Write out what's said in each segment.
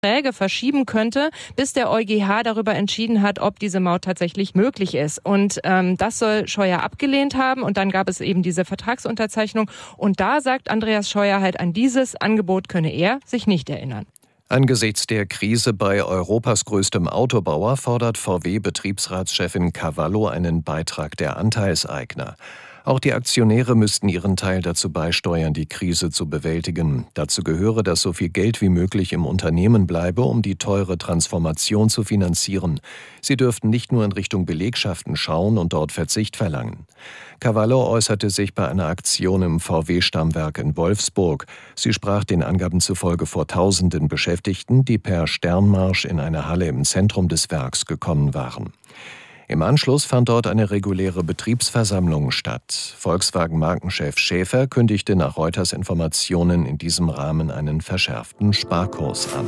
Verträge verschieben könnte, bis der EuGH darüber entschieden hat, ob diese Maut tatsächlich möglich ist. Und das soll Scheuer abgelehnt haben. Und dann gab es eben diese Vertragsunterzeichnung. Und da sagt Andreas Scheuer halt, an dieses Angebot könne er sich nicht erinnern. Angesichts der Krise bei Europas größtem Autobauer fordert VW-Betriebsratschefin Cavallo einen Beitrag der Anteilseigner. Auch die Aktionäre müssten ihren Teil dazu beisteuern, die Krise zu bewältigen. Dazu gehöre, dass so viel Geld wie möglich im Unternehmen bleibe, um die teure Transformation zu finanzieren. Sie dürften nicht nur in Richtung Belegschaften schauen und dort Verzicht verlangen. Cavallo äußerte sich bei einer Aktion im VW-Stammwerk in Wolfsburg. Sie sprach den Angaben zufolge vor Tausenden Beschäftigten, die per Sternmarsch in eine Halle im Zentrum des Werks gekommen waren. Im Anschluss fand dort eine reguläre Betriebsversammlung statt. Volkswagen-Markenchef Schäfer kündigte nach Reuters Informationen in diesem Rahmen einen verschärften Sparkurs an.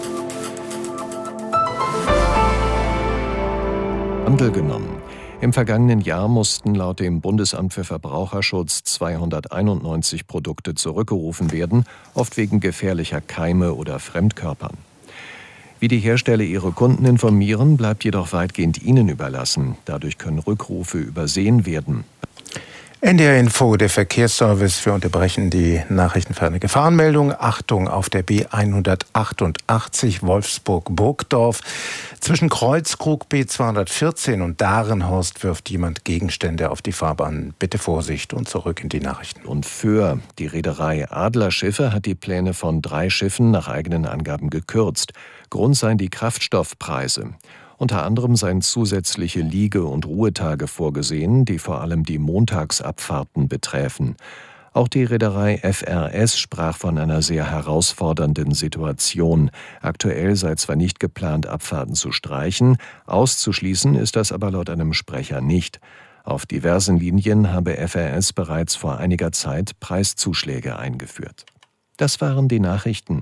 Handel genommen. Im vergangenen Jahr mussten laut dem Bundesamt für Verbraucherschutz 291 Produkte zurückgerufen werden, oft wegen gefährlicher Keime oder Fremdkörpern. Wie die Hersteller ihre Kunden informieren, bleibt jedoch weitgehend ihnen überlassen. Dadurch können Rückrufe übersehen werden. NDR Info, der Verkehrsservice. Wir unterbrechen die Nachrichten für eine Gefahrenmeldung. Achtung auf der B188 Wolfsburg-Burgdorf. Zwischen Kreuzkrug B214 und Darenhorst wirft jemand Gegenstände auf die Fahrbahn. Bitte Vorsicht und zurück in die Nachrichten. Und für die Reederei Adler Schiffe hat die Pläne von 3 Schiffen nach eigenen Angaben gekürzt. Grund seien die Kraftstoffpreise. Unter anderem seien zusätzliche Liege- und Ruhetage vorgesehen, die vor allem die Montagsabfahrten beträfen. Auch die Reederei FRS sprach von einer sehr herausfordernden Situation. Aktuell sei zwar nicht geplant, Abfahrten zu streichen, auszuschließen ist das aber laut einem Sprecher nicht. Auf diversen Linien habe FRS bereits vor einiger Zeit Preiszuschläge eingeführt. Das waren die Nachrichten.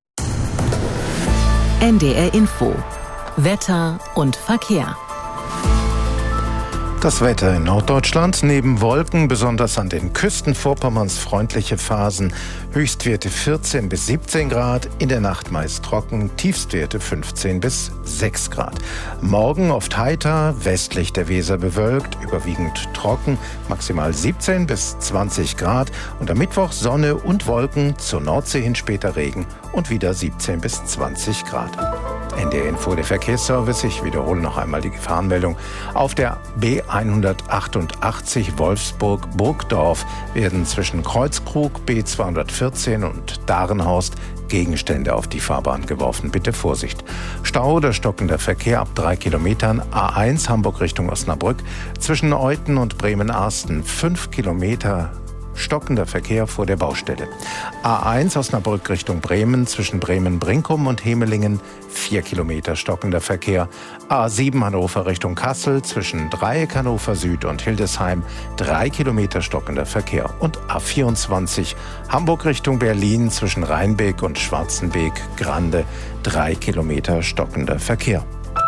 NDR Info. Wetter und Verkehr. Das Wetter in Norddeutschland, neben Wolken, besonders an den Küsten Vorpommerns freundliche Phasen, Höchstwerte 14 bis 17 Grad, in der Nacht meist trocken, Tiefstwerte 15 bis 6 Grad. Morgen oft heiter, westlich der Weser bewölkt, überwiegend trocken, maximal 17 bis 20 Grad und am Mittwoch Sonne und Wolken, zur Nordsee hin später Regen und wieder 17 bis 20 Grad. NDR Info, der Verkehrsservice. Ich wiederhole noch einmal die Gefahrenmeldung. Auf der B188 Wolfsburg-Burgdorf werden zwischen Kreuzkrug B214 und Darenhorst Gegenstände auf die Fahrbahn geworfen. Bitte Vorsicht. Stau oder stockender Verkehr ab 3 Kilometern. A1 Hamburg Richtung Osnabrück. Zwischen Euthen und Bremen-Arsten 5 Kilometer. Stockender Verkehr vor der Baustelle. A1 Osnabrück Richtung Bremen, zwischen Bremen-Brinkum und Hemelingen 4 Kilometer stockender Verkehr. A7 Hannover Richtung Kassel, zwischen Dreieck Hannover Süd und Hildesheim 3 Kilometer stockender Verkehr. Und A24 Hamburg Richtung Berlin, zwischen Rheinbeek und Schwarzenbeek-Grande 3 Kilometer stockender Verkehr.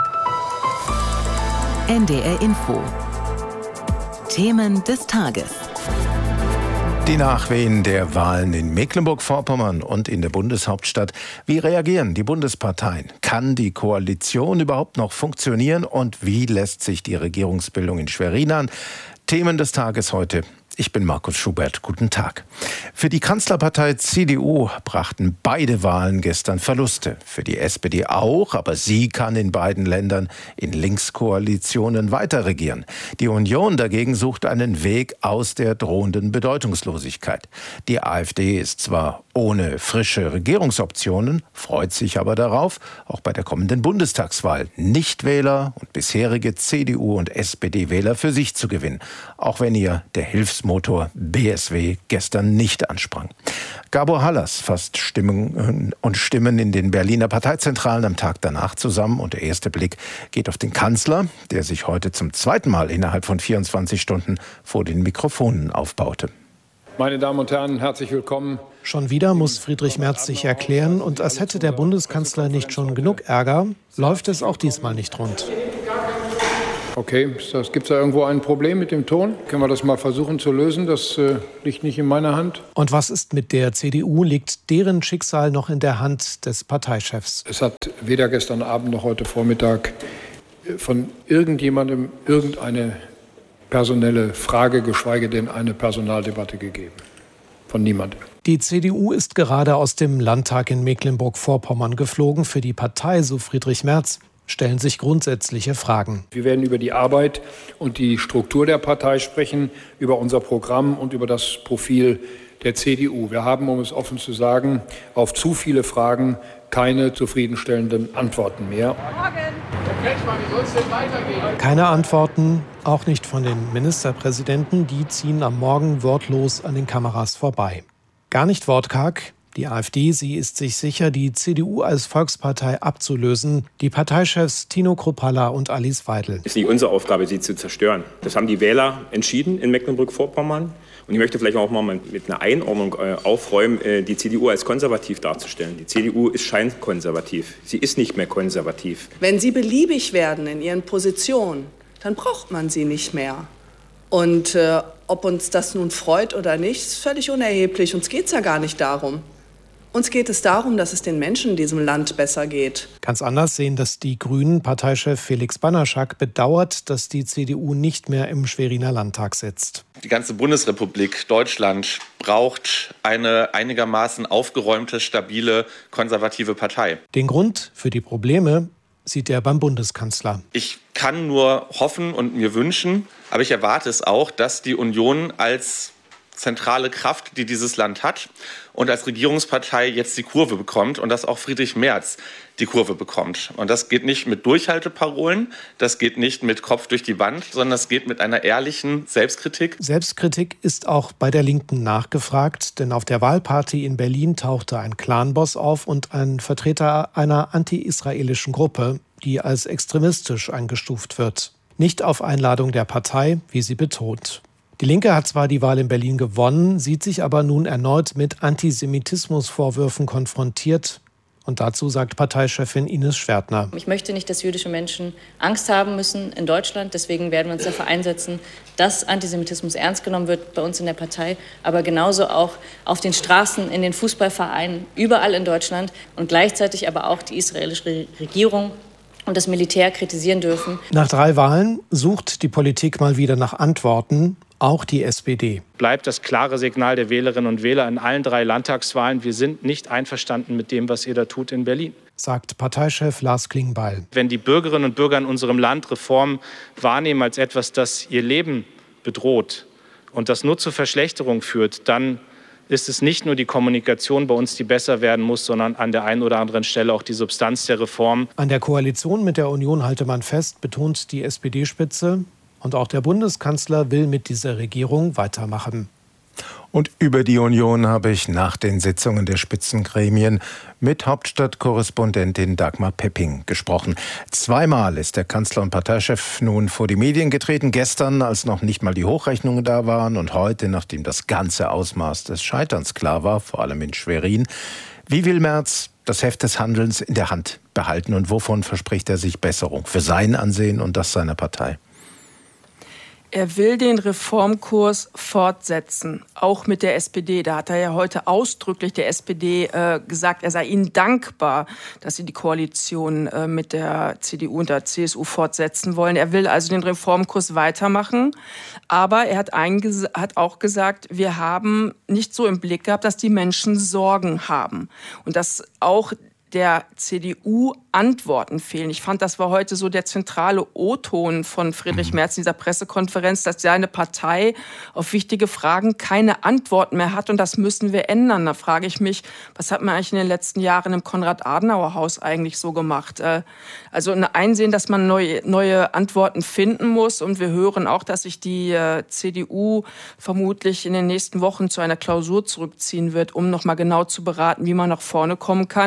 NDR Info. Themen des Tages. Die Nachwehen der Wahlen in Mecklenburg-Vorpommern und in der Bundeshauptstadt. Wie reagieren die Bundesparteien? Kann die Koalition überhaupt noch funktionieren? Und wie lässt sich die Regierungsbildung in Schwerin an? Themen des Tages heute. Ich bin Markus Schubert. Guten Tag. Für die Kanzlerpartei CDU brachten beide Wahlen gestern Verluste. Für die SPD auch, aber sie kann in beiden Ländern in Linkskoalitionen weiter regieren. Die Union dagegen sucht einen Weg aus der drohenden Bedeutungslosigkeit. Die AfD ist zwar ohne frische Regierungsoptionen, freut sich aber darauf, auch bei der kommenden Bundestagswahl Nichtwähler und bisherige CDU- und SPD-Wähler für sich zu gewinnen, auch wenn ihr der Hilfsmotor BSW gestern nicht ansprang. Gabor Hallas fasst Stimmen in den Berliner Parteizentralen am Tag danach zusammen und der erste Blick geht auf den Kanzler, der sich heute zum zweiten Mal innerhalb von 24 Stunden vor den Mikrofonen aufbaute. Meine Damen und Herren, herzlich willkommen. Schon wieder muss Friedrich Merz sich erklären und als hätte der Bundeskanzler nicht schon genug Ärger, läuft es auch diesmal nicht rund. Okay, gibt es da irgendwo ein Problem mit dem Ton? Können wir das mal versuchen zu lösen? Das liegt nicht in meiner Hand. Und was ist mit der CDU? Liegt deren Schicksal noch in der Hand des Parteichefs? Es hat weder gestern Abend noch heute Vormittag von irgendjemandem irgendeine personelle Frage, geschweige denn eine Personaldebatte gegeben. Von niemandem. Die CDU ist gerade aus dem Landtag in Mecklenburg-Vorpommern geflogen. Für die Partei, so Friedrich Merz, stellen sich grundsätzliche Fragen. Wir werden über die Arbeit und die Struktur der Partei sprechen, über unser Programm und über das Profil der CDU. Wir haben, um es offen zu sagen, auf zu viele Fragen keine zufriedenstellenden Antworten mehr. Keine Antworten, auch nicht von den Ministerpräsidenten. Die ziehen am Morgen wortlos an den Kameras vorbei. Gar nicht wortkarg. Die AfD, sie ist sich sicher, die CDU als Volkspartei abzulösen. Die Parteichefs Tino Kruppalla und Alice Weidel. Es ist nicht unsere Aufgabe, sie zu zerstören. Das haben die Wähler entschieden in Mecklenburg-Vorpommern. Und ich möchte vielleicht auch mal mit einer Einordnung aufräumen, die CDU als konservativ darzustellen. Die CDU ist scheinkonservativ. Sie ist nicht mehr konservativ. Wenn Sie beliebig werden in Ihren Positionen, dann braucht man sie nicht mehr. Und ob uns das nun freut oder nicht, ist völlig unerheblich. Uns geht es ja gar nicht darum. Uns geht es darum, dass es den Menschen in diesem Land besser geht. Ganz anders sehen das die Grünen. Parteichef Felix Banaschak bedauert, dass die CDU nicht mehr im Schweriner Landtag sitzt. Die ganze Bundesrepublik Deutschland braucht eine einigermaßen aufgeräumte, stabile, konservative Partei. Den Grund für die Probleme sieht er beim Bundeskanzler. Ich kann nur hoffen und mir wünschen, aber ich erwarte es auch, dass die Union als zentrale Kraft, die dieses Land hat und als Regierungspartei jetzt die Kurve bekommt und dass auch Friedrich Merz die Kurve bekommt. Und das geht nicht mit Durchhalteparolen, das geht nicht mit Kopf durch die Wand, sondern das geht mit einer ehrlichen Selbstkritik. Selbstkritik ist auch bei der Linken nachgefragt, denn auf der Wahlparty in Berlin tauchte ein Clanboss auf und ein Vertreter einer anti-israelischen Gruppe, die als extremistisch eingestuft wird. Nicht auf Einladung der Partei, wie sie betont. Die Linke hat zwar die Wahl in Berlin gewonnen, sieht sich aber nun erneut mit Antisemitismusvorwürfen konfrontiert. Und dazu sagt Parteichefin Ines Schwertner. Ich möchte nicht, dass jüdische Menschen Angst haben müssen in Deutschland. Deswegen werden wir uns dafür einsetzen, dass Antisemitismus ernst genommen wird bei uns in der Partei, aber genauso auch auf den Straßen, in den Fußballvereinen, überall in Deutschland und gleichzeitig aber auch die israelische Regierung und das Militär kritisieren dürfen. Nach 3 Wahlen sucht die Politik mal wieder nach Antworten. Auch die SPD. Bleibt das klare Signal der Wählerinnen und Wähler in allen 3 Landtagswahlen. Wir sind nicht einverstanden mit dem, was ihr da tut in Berlin. Sagt Parteichef Lars Klingbeil. Wenn die Bürgerinnen und Bürger in unserem Land Reformen wahrnehmen als etwas, das ihr Leben bedroht und das nur zur Verschlechterung führt, dann ist es nicht nur die Kommunikation bei uns, die besser werden muss, sondern an der einen oder anderen Stelle auch die Substanz der Reform. An der Koalition mit der Union halte man fest, betont die SPD-Spitze. Und auch der Bundeskanzler will mit dieser Regierung weitermachen. Und über die Union habe ich nach den Sitzungen der Spitzengremien mit Hauptstadtkorrespondentin Dagmar Pepping gesprochen. 2-mal ist der Kanzler und Parteichef nun vor die Medien getreten. Gestern, als noch nicht mal die Hochrechnungen da waren, und heute, nachdem das ganze Ausmaß des Scheiterns klar war, vor allem in Schwerin. Wie will Merz das Heft des Handelns in der Hand behalten und wovon verspricht er sich Besserung für sein Ansehen und das seiner Partei? Er will den Reformkurs fortsetzen, auch mit der SPD. Da hat er ja heute ausdrücklich der SPD gesagt, er sei ihnen dankbar, dass sie die Koalition mit der CDU und der CSU fortsetzen wollen. Er will also den Reformkurs weitermachen. Aber er hat auch gesagt, wir haben nicht so im Blick gehabt, dass die Menschen Sorgen haben. Und dass auch der CDU Antworten fehlen. Ich fand, das war heute so der zentrale O-Ton von Friedrich Merz in dieser Pressekonferenz, dass seine Partei auf wichtige Fragen keine Antworten mehr hat und das müssen wir ändern. Da frage ich mich, was hat man eigentlich in den letzten Jahren im Konrad-Adenauer-Haus eigentlich so gemacht? Also einsehen, dass man neue Antworten finden muss und wir hören auch, dass sich die CDU vermutlich in den nächsten Wochen zu einer Klausur zurückziehen wird, um noch mal genau zu beraten, wie man nach vorne kommen kann.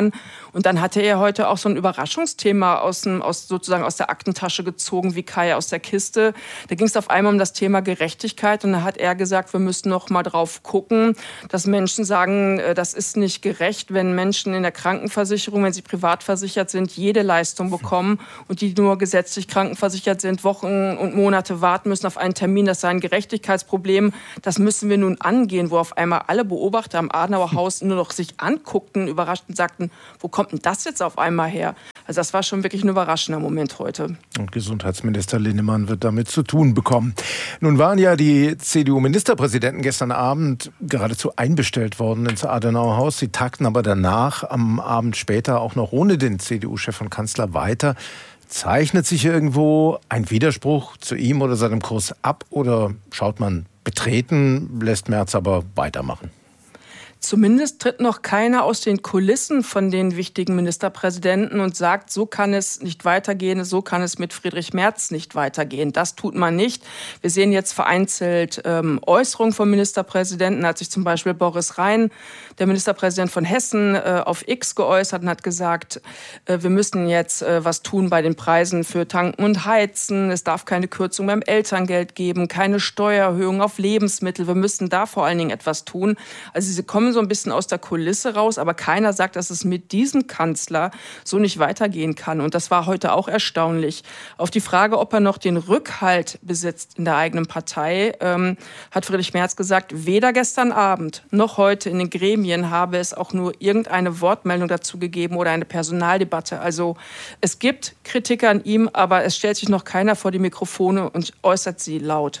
Und dann hatte er heute auch so ein Überraschungsthema aus der Aktentasche gezogen, wie Kai aus der Kiste. Da ging es auf einmal um das Thema Gerechtigkeit. Und da hat er gesagt, wir müssten noch mal drauf gucken, dass Menschen sagen, das ist nicht gerecht, wenn Menschen in der Krankenversicherung, wenn sie privat versichert sind, jede Leistung bekommen und die nur gesetzlich krankenversichert sind, Wochen und Monate warten müssen auf einen Termin. Das sei ein Gerechtigkeitsproblem. Das müssen wir nun angehen, wo auf einmal alle Beobachter am Adenauer Haus nur noch sich anguckten, überrascht und sagten, wo kommt denn das jetzt auf einmal her? Also das war schon wirklich ein überraschender Moment heute. Und Gesundheitsminister Linnemann wird damit zu tun bekommen. Nun waren ja die CDU-Ministerpräsidenten gestern Abend geradezu einbestellt worden ins Adenauer Haus. Sie tagten aber danach am Abend später auch noch ohne den CDU-Chef und Kanzler weiter. Zeichnet sich irgendwo ein Widerspruch zu ihm oder seinem Kurs ab oder schaut man betreten, lässt Merz aber weitermachen? Zumindest tritt noch keiner aus den Kulissen von den wichtigen Ministerpräsidenten und sagt, so kann es nicht weitergehen, so kann es mit Friedrich Merz nicht weitergehen. Das tut man nicht. Wir sehen jetzt vereinzelt Äußerungen von Ministerpräsidenten. Hat sich zum Beispiel Boris Rhein, der Ministerpräsident von Hessen, auf X geäußert und hat gesagt, wir müssen jetzt was tun bei den Preisen für Tanken und Heizen. Es darf keine Kürzung beim Elterngeld geben, keine Steuererhöhung auf Lebensmittel. Wir müssen da vor allen Dingen etwas tun. Also sie kommen so ein bisschen aus der Kulisse raus, aber keiner sagt, dass es mit diesem Kanzler so nicht weitergehen kann. Und das war heute auch erstaunlich. Auf die Frage, ob er noch den Rückhalt besitzt in der eigenen Partei, hat Friedrich Merz gesagt, weder gestern Abend noch heute in den Gremien habe es auch nur irgendeine Wortmeldung dazu gegeben oder eine Personaldebatte. Also es gibt Kritik an ihm, aber es stellt sich noch keiner vor die Mikrofone und äußert sie laut.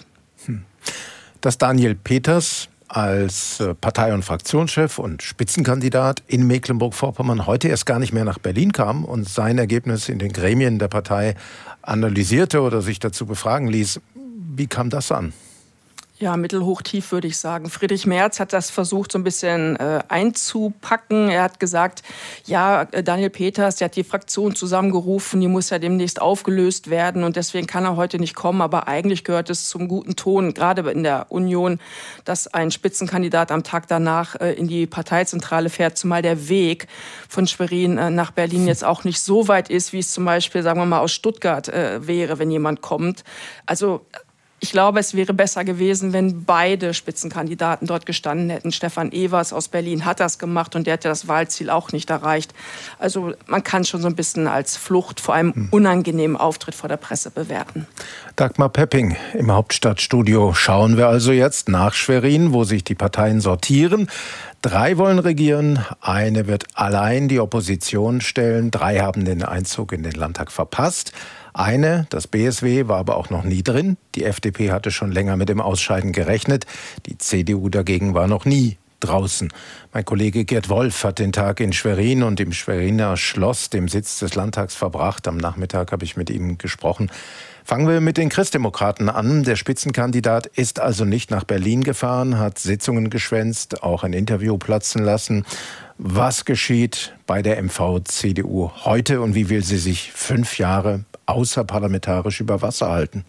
Dass Daniel Peters als Partei- und Fraktionschef und Spitzenkandidat in Mecklenburg-Vorpommern heute erst gar nicht mehr nach Berlin kam und sein Ergebnis in den Gremien der Partei analysierte oder sich dazu befragen ließ. Wie kam das an? Ja, mittelhoch-tief würde ich sagen. Friedrich Merz hat das versucht, so ein bisschen einzupacken. Er hat gesagt, ja, Daniel Peters, der hat die Fraktion zusammengerufen, die muss ja demnächst aufgelöst werden und deswegen kann er heute nicht kommen. Aber eigentlich gehört es zum guten Ton, gerade in der Union, dass ein Spitzenkandidat am Tag danach in die Parteizentrale fährt, zumal der Weg von Schwerin nach Berlin jetzt auch nicht so weit ist, wie es zum Beispiel, sagen wir mal, aus Stuttgart wäre, wenn jemand kommt. Also ich glaube, es wäre besser gewesen, wenn beide Spitzenkandidaten dort gestanden hätten. Stefan Evers aus Berlin hat das gemacht und der hat ja das Wahlziel auch nicht erreicht. Also man kann schon so ein bisschen als Flucht vor einem unangenehmen Auftritt vor der Presse bewerten. Dagmar Pepping im Hauptstadtstudio. Schauen wir also jetzt nach Schwerin, wo sich die Parteien sortieren. 3 wollen regieren, eine wird allein die Opposition stellen, 3 haben den Einzug in den Landtag verpasst. Eine, das BSW, war aber auch noch nie drin. Die FDP hatte schon länger mit dem Ausscheiden gerechnet. Die CDU dagegen war noch nie draußen. Mein Kollege Gerd Wolf hat den Tag in Schwerin und im Schweriner Schloss, dem Sitz des Landtags, verbracht. Am Nachmittag habe ich mit ihm gesprochen. Fangen wir mit den Christdemokraten an. Der Spitzenkandidat ist also nicht nach Berlin gefahren, hat Sitzungen geschwänzt, auch ein Interview platzen lassen. Was geschieht bei der MV-CDU heute und wie will sie sich 5 Jahre außerparlamentarisch über Wasser halten?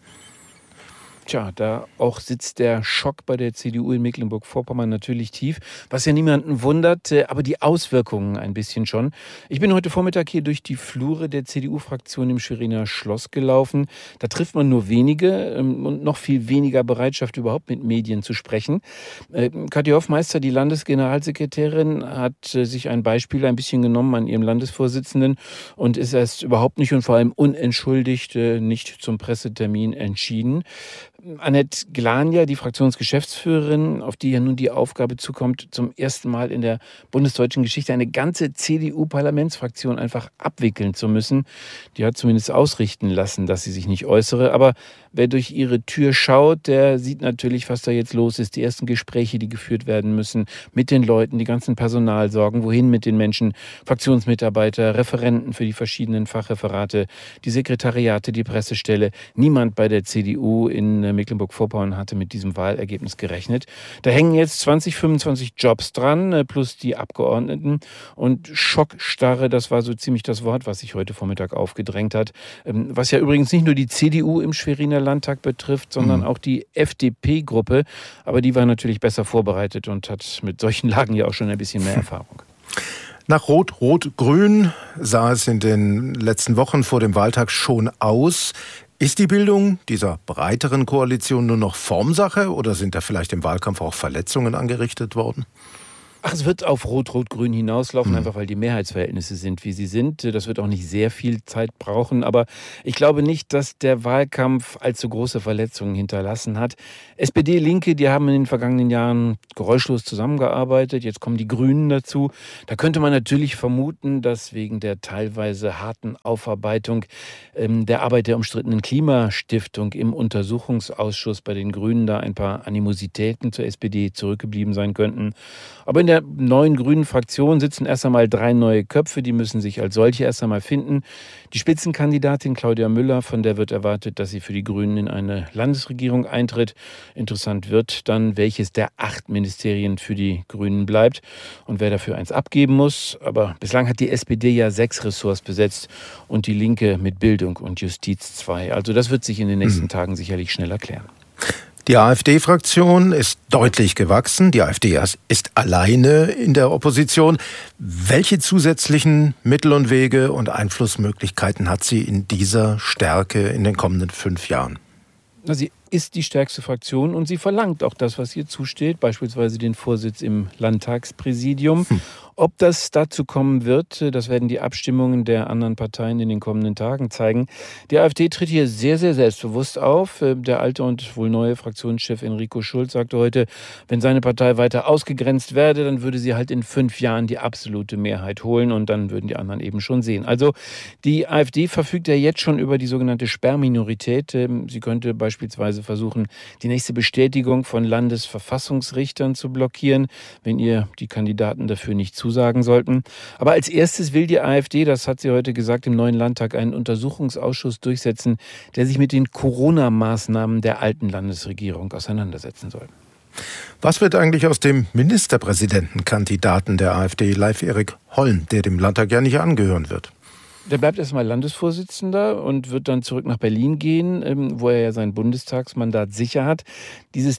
Tja, da auch sitzt der Schock bei der CDU in Mecklenburg-Vorpommern natürlich tief, was ja niemanden wundert, aber die Auswirkungen ein bisschen schon. Ich bin heute Vormittag hier durch die Flure der CDU-Fraktion im Schweriner Schloss gelaufen. Da trifft man nur wenige und noch viel weniger Bereitschaft, überhaupt mit Medien zu sprechen. Katja Hoffmeister, die Landesgeneralsekretärin, hat sich ein Beispiel ein bisschen genommen an ihrem Landesvorsitzenden und ist erst überhaupt nicht und vor allem unentschuldigt nicht zum Pressetermin entschieden. Annette Glania, die Fraktionsgeschäftsführerin, auf die ja nun die Aufgabe zukommt, zum ersten Mal in der bundesdeutschen Geschichte eine ganze CDU-Parlamentsfraktion einfach abwickeln zu müssen. Die hat zumindest ausrichten lassen, dass sie sich nicht äußere. Aber wer durch ihre Tür schaut, der sieht natürlich, was da jetzt los ist. Die ersten Gespräche, die geführt werden müssen mit den Leuten, die ganzen Personalsorgen, wohin mit den Menschen, Fraktionsmitarbeiter, Referenten für die verschiedenen Fachreferate, die Sekretariate, die Pressestelle. Niemand bei der CDU in Mecklenburg-Vorpommern hatte mit diesem Wahlergebnis gerechnet. Da hängen jetzt 20, 25 Jobs dran, plus die Abgeordneten. Und Schockstarre, das war so ziemlich das Wort, was sich heute Vormittag aufgedrängt hat. Was ja übrigens nicht nur die CDU im Schweriner Landtag betrifft, sondern auch die FDP-Gruppe. Aber die war natürlich besser vorbereitet und hat mit solchen Lagen ja auch schon ein bisschen mehr Erfahrung. Nach Rot-Rot-Grün sah es in den letzten Wochen vor dem Wahltag schon aus. Ist die Bildung dieser breiteren Koalition nur noch Formsache oder sind da vielleicht im Wahlkampf auch Verletzungen angerichtet worden? Ach, es wird auf Rot-Rot-Grün hinauslaufen, einfach weil die Mehrheitsverhältnisse sind, wie sie sind. Das wird auch nicht sehr viel Zeit brauchen, aber ich glaube nicht, dass der Wahlkampf allzu große Verletzungen hinterlassen hat. SPD, Linke, die haben in den vergangenen Jahren geräuschlos zusammengearbeitet. Jetzt kommen die Grünen dazu. Da könnte man natürlich vermuten, dass wegen der teilweise harten Aufarbeitung der Arbeit der umstrittenen Klimastiftung im Untersuchungsausschuss bei den Grünen da ein paar Animositäten zur SPD zurückgeblieben sein könnten. Aber in der neuen grünen Fraktion sitzen erst einmal 3 neue Köpfe, die müssen sich als solche erst einmal finden. Die Spitzenkandidatin Claudia Müller, von der wird erwartet, dass sie für die Grünen in eine Landesregierung eintritt. Interessant wird dann, welches der 8 Ministerien für die Grünen bleibt und wer dafür eins abgeben muss. Aber bislang hat die SPD ja 6 Ressorts besetzt und die Linke mit Bildung und Justiz 2. Also das wird sich in den nächsten Tagen sicherlich schnell erklären. Die AfD-Fraktion ist deutlich gewachsen. Die AfD ist alleine in der Opposition. Welche zusätzlichen Mittel und Wege und Einflussmöglichkeiten hat sie in dieser Stärke in den kommenden 5 Jahren? Sie ist die stärkste Fraktion und sie verlangt auch das, was ihr zusteht, beispielsweise den Vorsitz im Landtagspräsidium. Ob das dazu kommen wird, das werden die Abstimmungen der anderen Parteien in den kommenden Tagen zeigen. Die AfD tritt hier sehr, sehr selbstbewusst auf. Der alte und wohl neue Fraktionschef Enrico Schulz sagte heute, wenn seine Partei weiter ausgegrenzt werde, dann würde sie halt in 5 Jahren die absolute Mehrheit holen und dann würden die anderen eben schon sehen. Also die AfD verfügt ja jetzt schon über die sogenannte Sperrminorität. Sie könnte beispielsweise versuchen, die nächste Bestätigung von Landesverfassungsrichtern zu blockieren, wenn ihr die Kandidaten dafür nicht zusagen sollten. Aber als erstes will die AfD, das hat sie heute gesagt, im neuen Landtag einen Untersuchungsausschuss durchsetzen, der sich mit den Corona-Maßnahmen der alten Landesregierung auseinandersetzen soll. Was wird eigentlich aus dem Ministerpräsidentenkandidaten der AfD, Leif-Erik Holm, der dem Landtag ja nicht angehören wird? Der bleibt erstmal Landesvorsitzender und wird dann zurück nach Berlin gehen, wo er ja sein Bundestagsmandat sicher hat. Dieses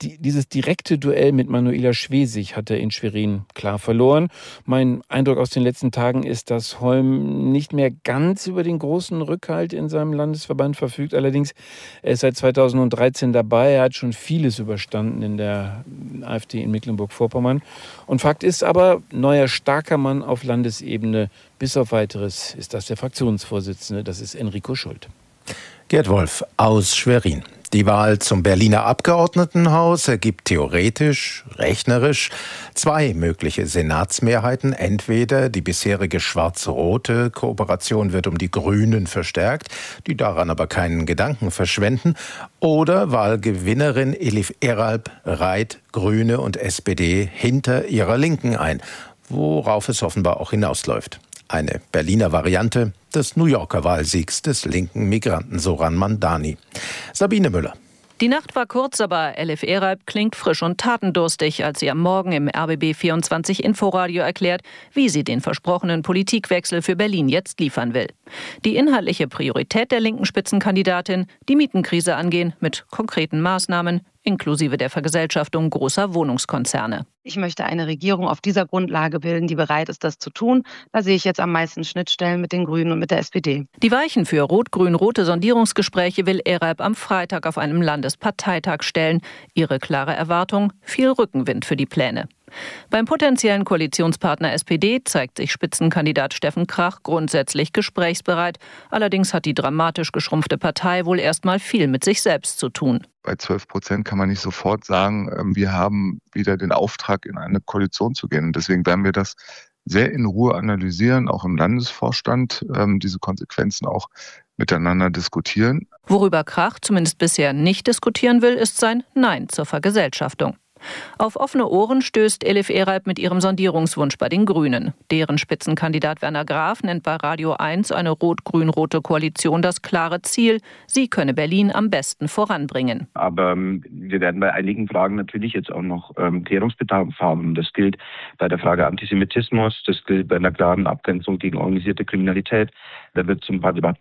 direkte Duell mit Manuela Schwesig hat er in Schwerin klar verloren. Mein Eindruck aus den letzten Tagen ist, dass Holm nicht mehr ganz über den großen Rückhalt in seinem Landesverband verfügt. Allerdings, er ist seit 2013 dabei. Er hat schon vieles überstanden in der AfD in Mecklenburg-Vorpommern. Und Fakt ist aber, neuer starker Mann auf Landesebene. Bis auf Weiteres ist das der Fraktionsvorsitzende, das ist Enrico Schult. Gerd Wolf aus Schwerin. Die Wahl zum Berliner Abgeordnetenhaus ergibt theoretisch, rechnerisch 2 mögliche Senatsmehrheiten. Entweder die bisherige schwarz-rote Kooperation wird um die Grünen verstärkt, die daran aber keinen Gedanken verschwenden, oder Wahlgewinnerin Elif Eralp reiht Grüne und SPD hinter ihrer Linken ein, worauf es offenbar auch hinausläuft. Eine Berliner Variante des New Yorker Wahlsiegs des linken Migranten Zoran Mandani. Sabine Müller. Die Nacht war kurz, aber Elif Eralp klingt frisch und tatendurstig, als sie am Morgen im RBB 24 Inforadio erklärt, wie sie den versprochenen Politikwechsel für Berlin jetzt liefern will. Die inhaltliche Priorität der linken Spitzenkandidatin, die Mietenkrise angehen mit konkreten Maßnahmen, inklusive der Vergesellschaftung großer Wohnungskonzerne. Ich möchte eine Regierung auf dieser Grundlage bilden, die bereit ist, das zu tun. Da sehe ich jetzt am meisten Schnittstellen mit den Grünen und mit der SPD. Die Weichen für rot-grün-rote Sondierungsgespräche will Eralp am Freitag auf einem Landesparteitag stellen. Ihre klare Erwartung: viel Rückenwind für die Pläne. Beim potenziellen Koalitionspartner SPD zeigt sich Spitzenkandidat Steffen Krach grundsätzlich gesprächsbereit. Allerdings hat die dramatisch geschrumpfte Partei wohl erstmal viel mit sich selbst zu tun. Bei 12% kann man nicht sofort sagen, wir haben wieder den Auftrag, in eine Koalition zu gehen. Und deswegen werden wir das sehr in Ruhe analysieren, auch im Landesvorstand, diese Konsequenzen auch miteinander diskutieren. Worüber Krach zumindest bisher nicht diskutieren will, ist sein Nein zur Vergesellschaftung. Auf offene Ohren stößt Elif Eralp mit ihrem Sondierungswunsch bei den Grünen. Deren Spitzenkandidat Werner Graf nennt bei Radio 1 eine rot-grün-rote Koalition das klare Ziel. Sie könne Berlin am besten voranbringen. Aber wir werden bei einigen Fragen natürlich jetzt auch noch Klärungsbedarf haben. Das gilt bei der Frage Antisemitismus, das gilt bei einer klaren Abgrenzung gegen organisierte Kriminalität. Da wird es ein paar Debatten geben.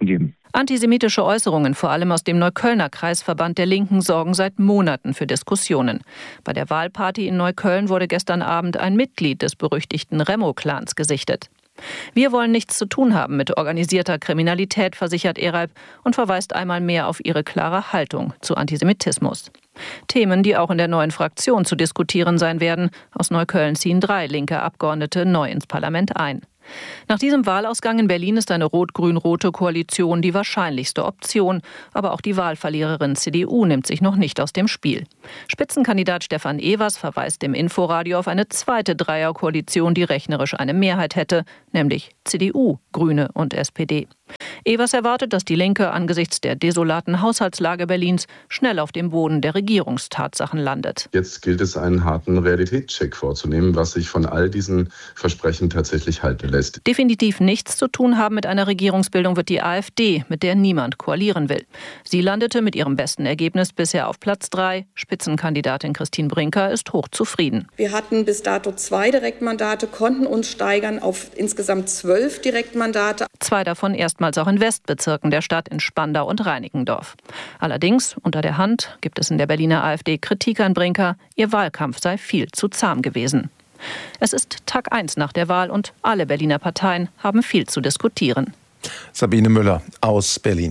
Antisemitische Äußerungen, vor allem aus dem Neuköllner Kreisverband der Linken, sorgen seit Monaten für Diskussionen. Bei der Wahlparty in Neukölln wurde gestern Abend ein Mitglied des berüchtigten Remo-Clans gesichtet. Wir wollen nichts zu tun haben mit organisierter Kriminalität, versichert Ereib und verweist einmal mehr auf ihre klare Haltung zu Antisemitismus. Themen, die auch in der neuen Fraktion zu diskutieren sein werden. Aus Neukölln ziehen 3 linke Abgeordnete neu ins Parlament ein. Nach diesem Wahlausgang in Berlin ist eine rot-grün-rote Koalition die wahrscheinlichste Option. Aber auch die Wahlverliererin CDU nimmt sich noch nicht aus dem Spiel. Spitzenkandidat Stefan Evers verweist im Inforadio auf eine zweite Dreierkoalition, die rechnerisch eine Mehrheit hätte, nämlich CDU, Grüne und SPD. Evers erwartet, dass die Linke angesichts der desolaten Haushaltslage Berlins schnell auf dem Boden der Regierungstatsachen landet. Jetzt gilt es, einen harten Realitätscheck vorzunehmen, was sich von all diesen Versprechen tatsächlich halten lässt. Definitiv nichts zu tun haben mit einer Regierungsbildung wird die AfD, mit der niemand koalieren will. Sie landete mit ihrem besten Ergebnis bisher auf Platz 3. Spitzenkandidatin Christine Brinker ist hochzufrieden. Wir hatten bis dato 2 Direktmandate, konnten uns steigern auf insgesamt 12 Direktmandate. 2 davon erstmals auch in Westbezirken der Stadt, in Spandau und Reinickendorf. Allerdings, unter der Hand, gibt es in der Berliner AfD Kritik an Brinker, ihr Wahlkampf sei viel zu zahm gewesen. Es ist Tag 1 nach der Wahl und alle Berliner Parteien haben viel zu diskutieren. Sabine Müller aus Berlin.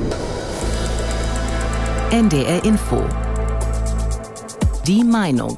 NDR Info. Die Meinung.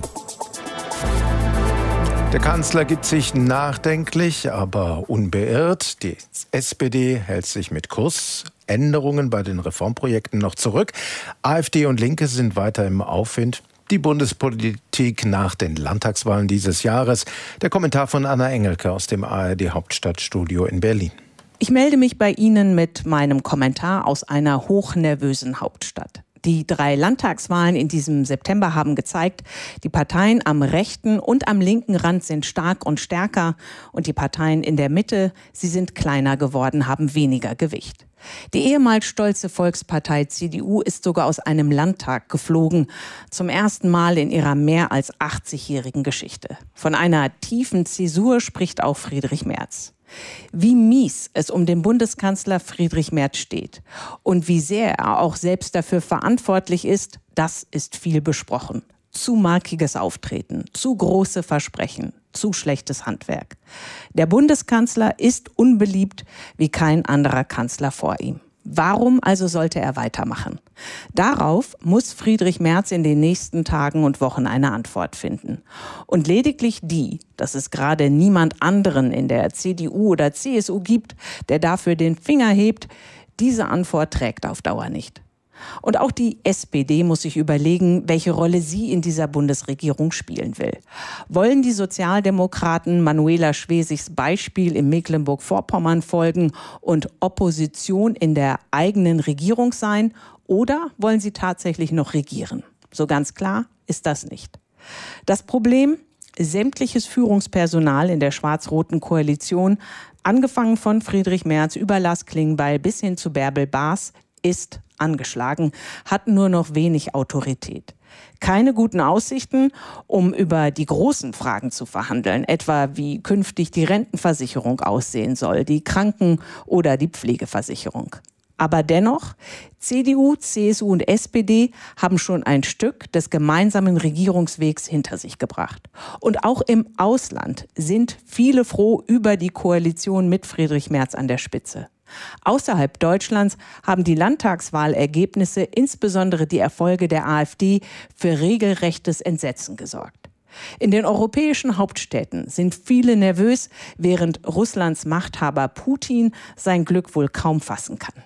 Der Kanzler gibt sich nachdenklich, aber unbeirrt. Die SPD hält sich mit Kursänderungen bei den Reformprojekten noch zurück. AfD und Linke sind weiter im Aufwind. Die Bundespolitik nach den Landtagswahlen dieses Jahres. Der Kommentar von Anna Engelke aus dem ARD Hauptstadtstudio in Berlin. Ich melde mich bei Ihnen mit meinem Kommentar aus einer hochnervösen Hauptstadt. Die 3 Landtagswahlen in diesem September haben gezeigt, die Parteien am rechten und am linken Rand sind stark und stärker und die Parteien in der Mitte, sie sind kleiner geworden, haben weniger Gewicht. Die ehemals stolze Volkspartei CDU ist sogar aus einem Landtag geflogen, zum ersten Mal in ihrer mehr als 80-jährigen Geschichte. Von einer tiefen Zäsur spricht auch Friedrich Merz. Wie mies es um den Bundeskanzler Friedrich Merz steht und wie sehr er auch selbst dafür verantwortlich ist, das ist viel besprochen. Zu markiges Auftreten, zu große Versprechen, zu schlechtes Handwerk. Der Bundeskanzler ist unbeliebt wie kein anderer Kanzler vor ihm. Warum also sollte er weitermachen? Darauf muss Friedrich Merz in den nächsten Tagen und Wochen eine Antwort finden. Und lediglich die, dass es gerade niemand anderen in der CDU oder CSU gibt, der dafür den Finger hebt, diese Antwort trägt auf Dauer nicht. Und auch die SPD muss sich überlegen, welche Rolle sie in dieser Bundesregierung spielen will. Wollen die Sozialdemokraten Manuela Schwesigs Beispiel in Mecklenburg-Vorpommern folgen und Opposition in der eigenen Regierung sein? Oder wollen sie tatsächlich noch regieren? So ganz klar ist das nicht. Das Problem: sämtliches Führungspersonal in der schwarz-roten Koalition, angefangen von Friedrich Merz über Lars Klingbeil bis hin zu Bärbel Baas, ist angeschlagen, hat nur noch wenig Autorität. Keine guten Aussichten, um über die großen Fragen zu verhandeln, etwa wie künftig die Rentenversicherung aussehen soll, die Kranken- oder die Pflegeversicherung. Aber dennoch, CDU, CSU und SPD haben schon ein Stück des gemeinsamen Regierungswegs hinter sich gebracht. Und auch im Ausland sind viele froh über die Koalition mit Friedrich Merz an der Spitze. Außerhalb Deutschlands haben die Landtagswahlergebnisse, insbesondere die Erfolge der AfD, für regelrechtes Entsetzen gesorgt. In den europäischen Hauptstädten sind viele nervös, während Russlands Machthaber Putin sein Glück wohl kaum fassen kann.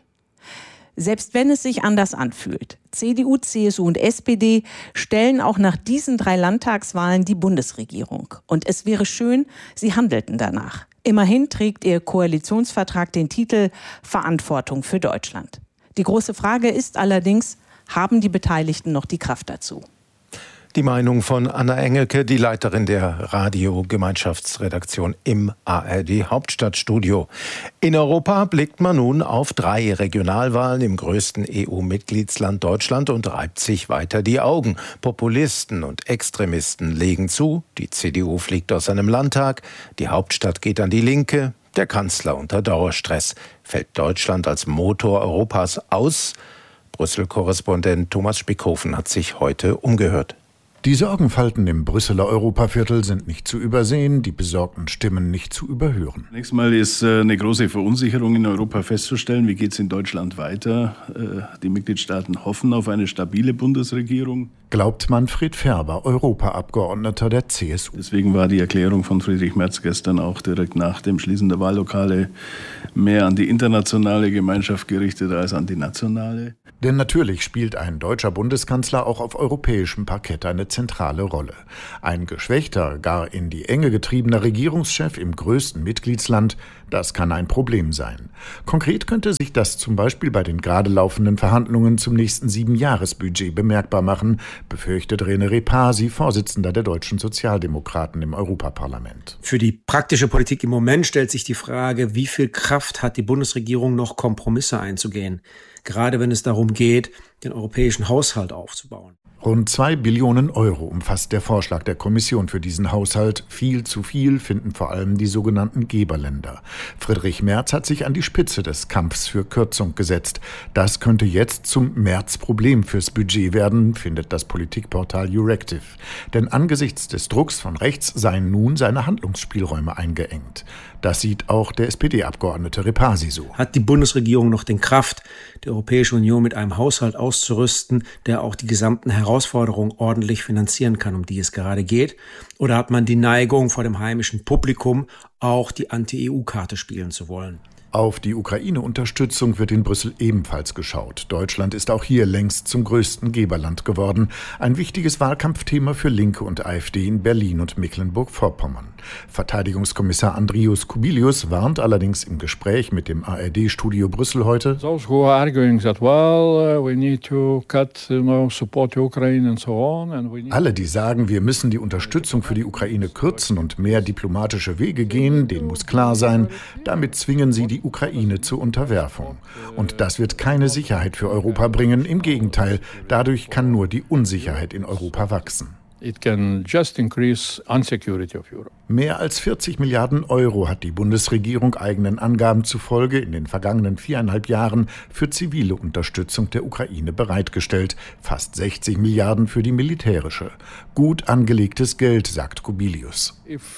Selbst wenn es sich anders anfühlt, CDU, CSU und SPD stellen auch nach diesen 3 Landtagswahlen die Bundesregierung. Und es wäre schön, sie handelten danach. Immerhin trägt ihr Koalitionsvertrag den Titel Verantwortung für Deutschland. Die große Frage ist allerdings, haben die Beteiligten noch die Kraft dazu? Die Meinung von Anna Engelke, die Leiterin der Radio-Gemeinschaftsredaktion im ARD Hauptstadtstudio. In Europa blickt man nun auf 3 Regionalwahlen im größten EU-Mitgliedsland Deutschland und reibt sich weiter die Augen. Populisten und Extremisten legen zu, die CDU fliegt aus einem Landtag, die Hauptstadt geht an die Linke, Der Kanzler unter Dauerstress. Fällt Deutschland als Motor Europas aus? Brüssel-Korrespondent Thomas Spickhofen hat sich heute umgehört. Die Sorgenfalten im Brüsseler Europaviertel sind nicht zu übersehen, die besorgten Stimmen nicht zu überhören. Zunächst mal ist eine große Verunsicherung in Europa festzustellen. Wie geht es in Deutschland weiter? Die Mitgliedstaaten hoffen auf eine stabile Bundesregierung. Glaubt Manfred Ferber, Europaabgeordneter der CSU. Deswegen war die Erklärung von Friedrich Merz gestern auch direkt nach dem Schließen der Wahllokale mehr an die internationale Gemeinschaft gerichtet als an die nationale. Denn natürlich spielt ein deutscher Bundeskanzler auch auf europäischem Parkett eine zentrale Rolle. Ein geschwächter, gar in die Enge getriebener Regierungschef im größten Mitgliedsland, das kann ein Problem sein. Konkret könnte sich das zum Beispiel bei den gerade laufenden Verhandlungen zum nächsten 7-Jahres-Budget bemerkbar machen, befürchtet René Repasi, Vorsitzender der deutschen Sozialdemokraten im Europaparlament. Für die praktische Politik im Moment stellt sich die Frage, wie viel Kraft hat die Bundesregierung noch, Kompromisse einzugehen? Gerade wenn es darum geht, den europäischen Haushalt aufzubauen. Rund 2 Billionen Euro umfasst der Vorschlag der Kommission für diesen Haushalt. Viel zu viel finden vor allem die sogenannten Geberländer. Friedrich Merz hat sich an die Spitze des Kampfs für Kürzung gesetzt. Das könnte jetzt zum Merz-Problem fürs Budget werden, findet das Politikportal Euractiv. Denn angesichts des Drucks von rechts seien nun seine Handlungsspielräume eingeengt. Das sieht auch der SPD-Abgeordnete Repasi so. Hat die Bundesregierung noch den Kraft, die Europäische Union mit einem Haushalt auszurüsten, der auch die gesamten Herausforderungen ordentlich finanzieren kann, um die es gerade geht? Oder hat man die Neigung, vor dem heimischen Publikum auch die Anti-EU-Karte spielen zu wollen? Auf die Ukraine-Unterstützung wird in Brüssel ebenfalls geschaut. Deutschland ist auch hier längst zum größten Geberland geworden. Ein wichtiges Wahlkampfthema für Linke und AfD in Berlin und Mecklenburg-Vorpommern. Verteidigungskommissar Andrius Kubilius warnt allerdings im Gespräch mit dem ARD-Studio Brüssel heute: Alle, die sagen, wir müssen die Unterstützung für die Ukraine kürzen und mehr diplomatische Wege gehen, denen muss klar sein, damit zwingen sie die Ukraine zur Unterwerfung. Und das wird keine Sicherheit für Europa bringen. Im Gegenteil, dadurch kann nur die Unsicherheit in Europa wachsen. It can just increase insecurity of Europe. Mehr als 40 Milliarden Euro hat die Bundesregierung eigenen Angaben zufolge in den vergangenen 4,5 Jahren für zivile Unterstützung der Ukraine bereitgestellt. Fast 60 Milliarden für die militärische. Gut angelegtes Geld, sagt Kubilius.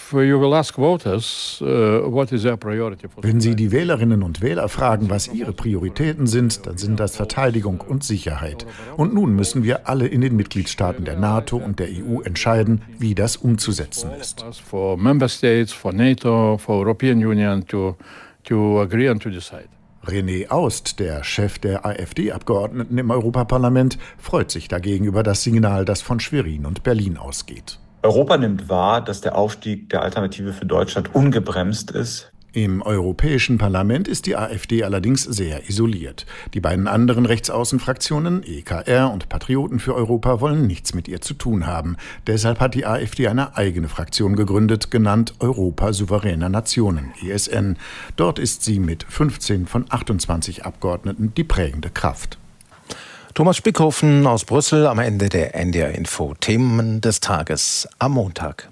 Wenn Sie die Wählerinnen und Wähler fragen, was ihre Prioritäten sind, dann sind das Verteidigung und Sicherheit. Und nun müssen wir alle in den Mitgliedstaaten der NATO und der EU entscheiden, wie das umzusetzen ist. For member states, for NATO, for European Union to agree and to decide. René Aust, der Chef der AfD-Abgeordneten im Europaparlament, freut sich dagegen über das Signal, das von Schwerin und Berlin ausgeht. Europa nimmt wahr, dass der Aufstieg der Alternative für Deutschland ungebremst ist. Im Europäischen Parlament ist die AfD allerdings sehr isoliert. Die beiden anderen Rechtsaußenfraktionen, EKR und Patrioten für Europa, wollen nichts mit ihr zu tun haben. Deshalb hat die AfD eine eigene Fraktion gegründet, genannt Europa souveräner Nationen, ESN. Dort ist sie mit 15 von 28 Abgeordneten die prägende Kraft. Thomas Spickhofen aus Brüssel am Ende der NDR Info. Themen des Tages am Montag.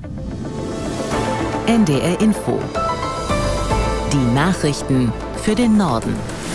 NDR Info. Die Nachrichten für den Norden.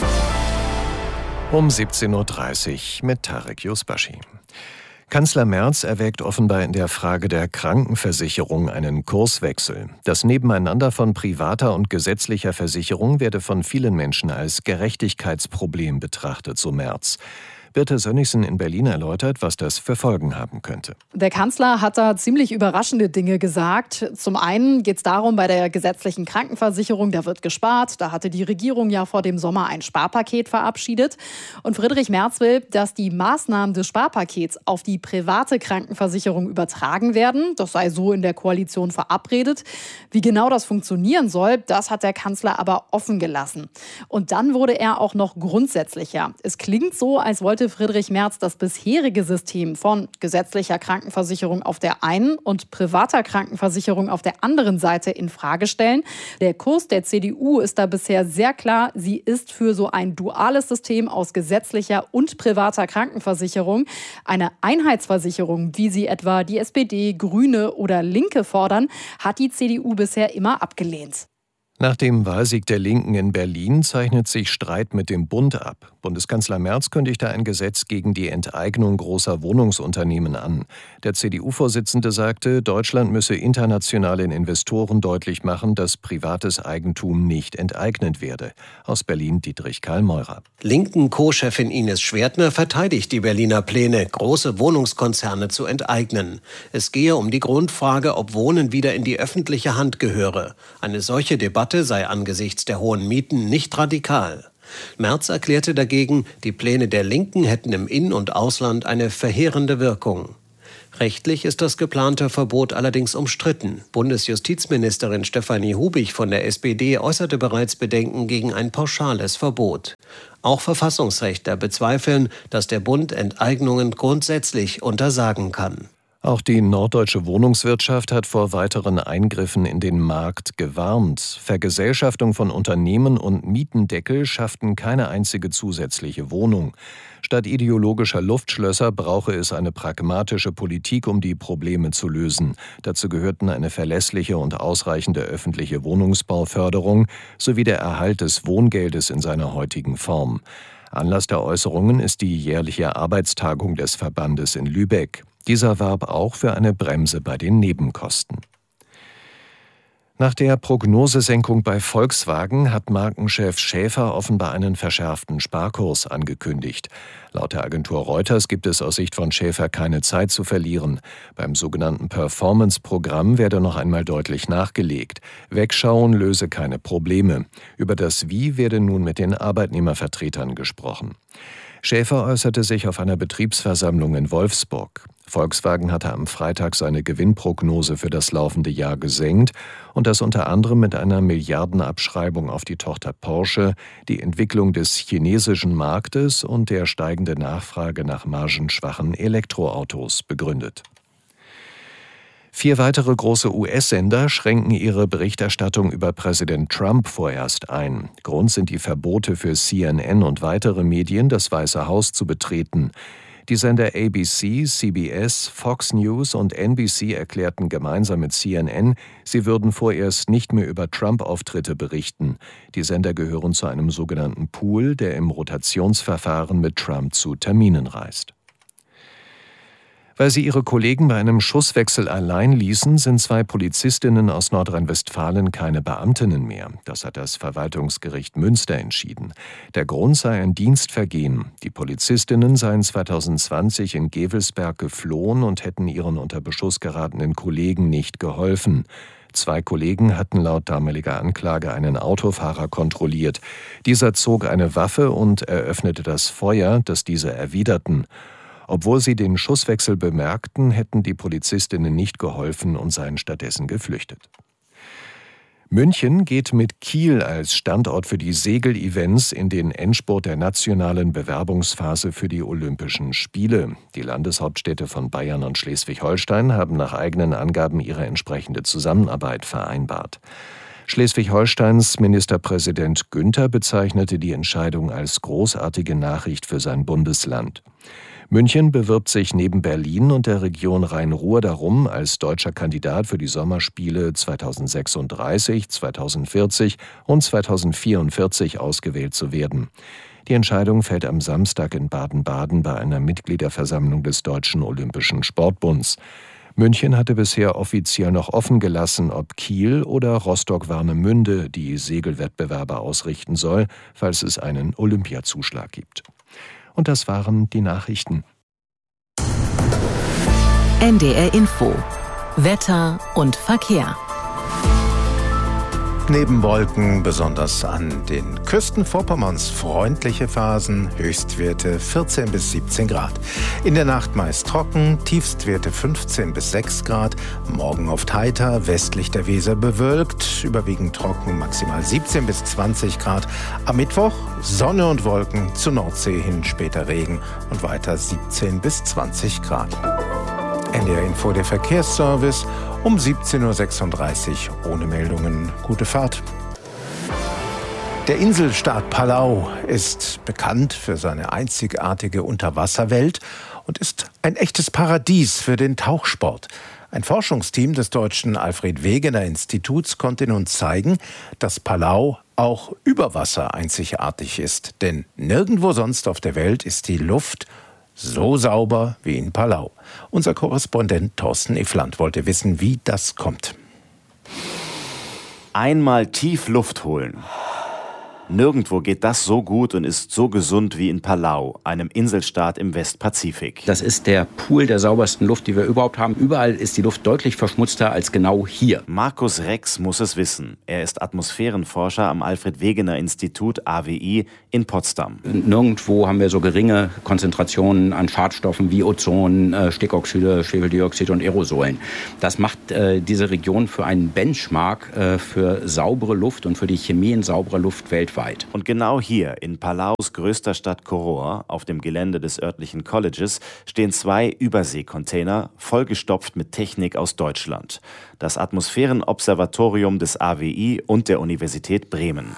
Um 17.30 Uhr mit Tarek Yusbashi. Kanzler Merz erwägt offenbar in der Frage der Krankenversicherung einen Kurswechsel. Das Nebeneinander von privater und gesetzlicher Versicherung werde von vielen Menschen als Gerechtigkeitsproblem betrachtet, so Merz. Birte Sönnigsen in Berlin erläutert, was das für Folgen haben könnte. Der Kanzler hat da ziemlich überraschende Dinge gesagt. Zum einen geht es darum, bei der gesetzlichen Krankenversicherung, da wird gespart. Da hatte die Regierung ja vor dem Sommer ein Sparpaket verabschiedet. Und Friedrich Merz will, dass die Maßnahmen des Sparpakets auf die private Krankenversicherung übertragen werden. Das sei so in der Koalition verabredet. Wie genau das funktionieren soll, das hat der Kanzler aber offen gelassen. Und dann wurde er auch noch grundsätzlicher. Es klingt so, als wollte Friedrich Merz das bisherige System von gesetzlicher Krankenversicherung auf der einen und privater Krankenversicherung auf der anderen Seite in Frage stellen. Der Kurs der CDU ist da bisher sehr klar. Sie ist für so ein duales System aus gesetzlicher und privater Krankenversicherung. Eine Einheitsversicherung, wie sie etwa die SPD, Grüne oder Linke fordern, hat die CDU bisher immer abgelehnt. Nach dem Wahlsieg der Linken in Berlin zeichnet sich Streit mit dem Bund ab. Bundeskanzler Merz kündigte ein Gesetz gegen die Enteignung großer Wohnungsunternehmen an. Der CDU-Vorsitzende sagte, Deutschland müsse internationalen Investoren deutlich machen, dass privates Eigentum nicht enteignet werde. Aus Berlin Dietrich Karl Meurer. Linken-Co-Chefin Ines Schwertner verteidigt die Berliner Pläne, große Wohnungskonzerne zu enteignen. Es gehe um die Grundfrage, ob Wohnen wieder in die öffentliche Hand gehöre. Eine solche Debatte sei angesichts der hohen Mieten nicht radikal. Merz erklärte dagegen, die Pläne der Linken hätten im In- und Ausland eine verheerende Wirkung. Rechtlich ist das geplante Verbot allerdings umstritten. Bundesjustizministerin Stefanie Hubig von der SPD äußerte bereits Bedenken gegen ein pauschales Verbot. Auch Verfassungsrechtler bezweifeln, dass der Bund Enteignungen grundsätzlich untersagen kann. Auch die norddeutsche Wohnungswirtschaft hat vor weiteren Eingriffen in den Markt gewarnt. Vergesellschaftung von Unternehmen und Mietendeckel schafften keine einzige zusätzliche Wohnung. Statt ideologischer Luftschlösser brauche es eine pragmatische Politik, um die Probleme zu lösen. Dazu gehörten eine verlässliche und ausreichende öffentliche Wohnungsbauförderung sowie der Erhalt des Wohngeldes in seiner heutigen Form. Anlass der Äußerungen ist die jährliche Arbeitstagung des Verbandes in Lübeck. Dieser warb auch für eine Bremse bei den Nebenkosten. Nach der Prognosesenkung bei Volkswagen hat Markenchef Schaefer offenbar einen verschärften Sparkurs angekündigt. Laut der Agentur Reuters gibt es aus Sicht von Schaefer keine Zeit zu verlieren. Beim sogenannten Performance-Programm werde noch einmal deutlich nachgelegt. Wegschauen löse keine Probleme. Über das Wie werde nun mit den Arbeitnehmervertretern gesprochen. Schaefer äußerte sich auf einer Betriebsversammlung in Wolfsburg. Volkswagen hatte am Freitag seine Gewinnprognose für das laufende Jahr gesenkt und das unter anderem mit einer Milliardenabschreibung auf die Tochter Porsche, die Entwicklung des chinesischen Marktes und der steigenden Nachfrage nach margenschwachen Elektroautos begründet. 4 weitere große US-Sender schränken ihre Berichterstattung über Präsident Trump vorerst ein. Grund sind die Verbote für CNN und weitere Medien, das Weiße Haus zu betreten. Die Sender ABC, CBS, Fox News und NBC erklärten gemeinsam mit CNN, sie würden vorerst nicht mehr über Trump-Auftritte berichten. Die Sender gehören zu einem sogenannten Pool, der im Rotationsverfahren mit Trump zu Terminen reist. Weil sie ihre Kollegen bei einem Schusswechsel allein ließen, sind 2 Polizistinnen aus Nordrhein-Westfalen keine Beamtinnen mehr. Das hat das Verwaltungsgericht Münster entschieden. Der Grund sei ein Dienstvergehen. Die Polizistinnen seien 2020 in Gevelsberg geflohen und hätten ihren unter Beschuss geratenen Kollegen nicht geholfen. 2 Kollegen hatten laut damaliger Anklage einen Autofahrer kontrolliert. Dieser zog eine Waffe und eröffnete das Feuer, das diese erwiderten. Obwohl sie den Schusswechsel bemerkten, hätten die Polizistinnen nicht geholfen und seien stattdessen geflüchtet. München geht mit Kiel als Standort für die Segel-Events in den Endspurt der nationalen Bewerbungsphase für die Olympischen Spiele. Die Landeshauptstädte von Bayern und Schleswig-Holstein haben nach eigenen Angaben ihre entsprechende Zusammenarbeit vereinbart. Schleswig-Holsteins Ministerpräsident Günther bezeichnete die Entscheidung als großartige Nachricht für sein Bundesland. München bewirbt sich neben Berlin und der Region Rhein-Ruhr darum, als deutscher Kandidat für die Sommerspiele 2036, 2040 und 2044 ausgewählt zu werden. Die Entscheidung fällt am Samstag in Baden-Baden bei einer Mitgliederversammlung des Deutschen Olympischen Sportbunds. München hatte bisher offiziell noch offen gelassen, ob Kiel oder Rostock-Warnemünde die Segelwettbewerbe ausrichten soll, falls es einen Olympiazuschlag gibt. Und das waren die Nachrichten. NDR Info. Wetter und Verkehr. Neben Wolken besonders an den Küsten Vorpommerns freundliche Phasen, Höchstwerte 14 bis 17 Grad. In der Nacht meist trocken, Tiefstwerte 15 bis 6 Grad. Morgen oft heiter, westlich der Weser bewölkt, überwiegend trocken, maximal 17 bis 20 Grad. Am Mittwoch Sonne und Wolken, zur Nordsee hin später Regen und weiter 17 bis 20 Grad. NDR Info, der Verkehrsservice, um 17.36 Uhr ohne Meldungen. Gute Fahrt. Der Inselstaat Palau ist bekannt für seine einzigartige Unterwasserwelt und ist ein echtes Paradies für den Tauchsport. Ein Forschungsteam des deutschen Alfred-Wegener-Instituts konnte nun zeigen, dass Palau auch über Wasser einzigartig ist. Denn nirgendwo sonst auf der Welt ist die Luft so sauber wie in Palau. Unser Korrespondent Thorsten Iffland wollte wissen, wie das kommt. Einmal tief Luft holen. Nirgendwo geht das so gut und ist so gesund wie in Palau, einem Inselstaat im Westpazifik. Das ist der Pool der saubersten Luft, die wir überhaupt haben. Überall ist die Luft deutlich verschmutzter als genau hier. Markus Rex muss es wissen. Er ist Atmosphärenforscher am Alfred-Wegener-Institut AWI in Potsdam. Nirgendwo haben wir so geringe Konzentrationen an Schadstoffen wie Ozon, Stickoxide, Schwefeldioxid und Aerosolen. Das macht diese Region für einen Benchmark für saubere Luft und für die Chemie in sauberer Luft weltweit. Und genau hier, in Palaus größter Stadt Koror, auf dem Gelände des örtlichen Colleges, stehen 2 Überseekontainer, vollgestopft mit Technik aus Deutschland. Das Atmosphärenobservatorium des AWI und der Universität Bremen.